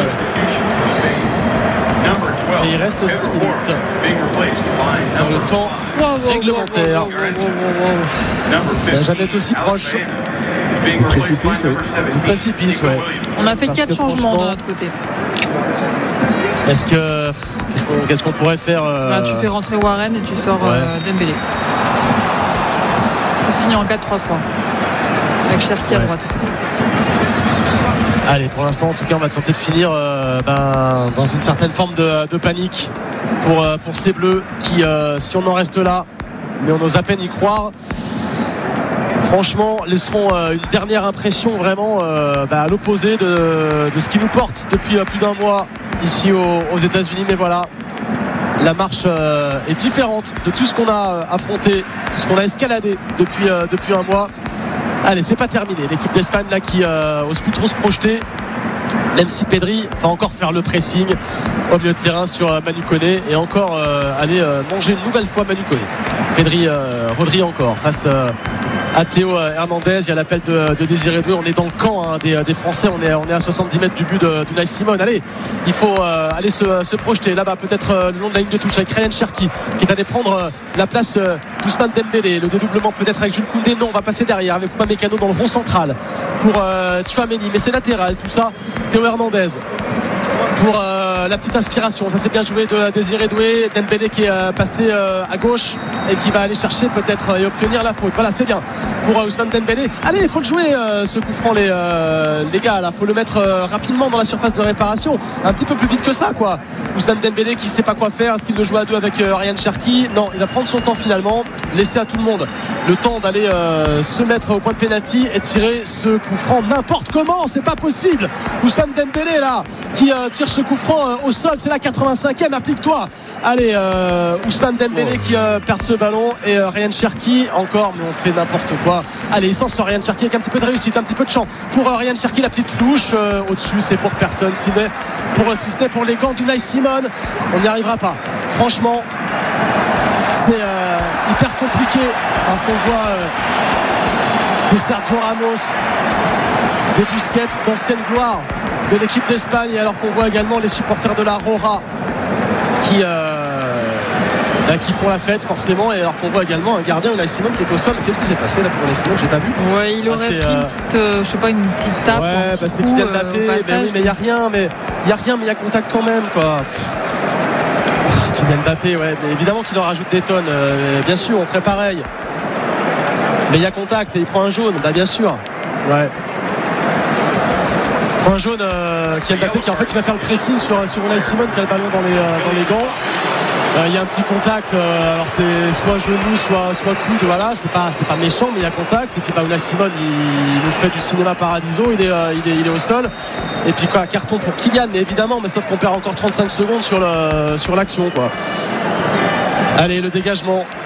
Et il reste six minutes dans le temps wow, wow, réglementaire. Wow, wow, wow, wow. La Jeannette aussi proche. Du précipice, oui. Du précipice, ouais. On a fait quatre changements de notre côté. Est-ce que qu'est-ce qu'on, qu'est-ce qu'on pourrait faire euh... bah, tu fais rentrer Warren et tu sors ouais. euh, Dembélé. On finit en quatre trois trois avec Cherki ouais. à droite. Allez, pour l'instant, en tout cas, on va tenter de finir euh, ben, dans une certaine forme de, de panique pour, euh, pour ces Bleus qui, euh, si on en reste là, mais on ose à peine y croire, franchement, laisseront euh, une dernière impression vraiment euh, ben, à l'opposé de, de ce qui nous porte depuis euh, plus d'un mois ici aux, aux États-Unis. Mais voilà, la marche euh, est différente de tout ce qu'on a euh, affronté, tout ce qu'on a escaladé depuis, euh, depuis un mois. Allez, c'est pas terminé. L'équipe d'Espagne là qui euh, ose plus trop se projeter, même si Pedri va encore faire le pressing au milieu de terrain sur euh, Manu Koné et encore euh, aller euh, manger une nouvelle fois Manu Koné. Pedri, euh, Rodri encore face euh, à Théo Hernandez. Il y a l'appel de, de Désiré Doué. On est dans le camp hein, des, des Français. On est, on est à soixante-dix mètres du but de, de Unai Simon. Allez, il faut euh, aller se, se projeter là-bas, peut-être euh, le long de la ligne de touche avec Ryan Cherki qui est allé prendre euh, la place euh, d'Ousmane Dembélé. Le dédoublement peut-être avec Jules Koundé. Non, on va passer derrière avec Upamecano dans le rond central pour euh, Tchouaméni. Mais c'est latéral tout ça. Théo Hernandez pour euh, la petite inspiration. Ça s'est bien joué de Désiré Doué. Dembélé qui est euh, passé euh, à gauche et qui va aller chercher peut-être euh, et obtenir la faute. Voilà, c'est bien pour euh, Ousmane Dembélé. Allez, il faut le jouer euh, ce coup franc les, euh, les gars là. Faut le mettre euh, rapidement dans la surface de réparation. Un petit peu plus vite que ça quoi. Ousmane Dembélé qui sait pas quoi faire. Est-ce qu'il veut jouer à deux avec euh, Ryan Cherki? Non, il va prendre son temps finalement, laisser à tout le monde le temps d'aller euh, se mettre au point de pénalty et tirer ce coup franc n'importe comment. C'est pas possible. Ousmane Dembélé là qui euh, tire ce coup franc euh, au sol, c'est la quatre-vingt-cinquième. Applique-toi. Allez, euh, Ousmane Dembélé qui euh, perd ce ballon et euh, Ryan Cherki encore, mais on fait n'importe quoi. Allez, il s'en sort Ryan Cherki avec un petit peu de réussite, un petit peu de champ pour euh, Ryan Cherki, la petite louche euh, au-dessus, c'est pour personne, si, pour, si ce n'est pour les gants d'Unai Simon. On n'y arrivera pas. Franchement, c'est euh, hyper compliqué. Alors qu'on voit euh, des Sergio Ramos, des Busquets, d'ancienne gloire de l'équipe d'Espagne, alors qu'on voit également les supporters de la Rora qui, euh, bah, qui font la fête forcément, et alors qu'on voit également un gardien, Unai Simon, qui est au sol. Qu'est-ce qui s'est passé là pour Unai Simon? J'ai pas vu. Ouais, il aurait bah, pris euh... une petite, euh, je sais pas, une petite tape. Ouais, bah, c'est Kylian Mbappé. Euh, mais oui, mais il y a rien, mais il y a rien, mais il y a contact quand même, quoi. Pff, Kylian Mbappé, ouais, mais évidemment qu'il en rajoute des tonnes. Euh, bien sûr, on ferait pareil. Mais il y a contact et il prend un jaune, bah bien sûr. Ouais. Il prend un jaune, euh, Kylian Mbappé qui en fait il va faire le pressing sur, sur Unai Simon qui a le ballon dans les, euh, dans les gants. Euh, il y a un petit contact, euh, alors c'est soit genou, soit, soit coude, voilà, c'est pas, c'est pas méchant, mais il y a contact. Et puis bah, Unai Simon il, il nous fait du cinéma paradiso, il est, euh, il, est, il est au sol. Et puis quoi, carton pour Kylian, mais évidemment, mais sauf qu'on perd encore trente-cinq secondes sur, le, sur l'action, quoi. Allez, le dégagement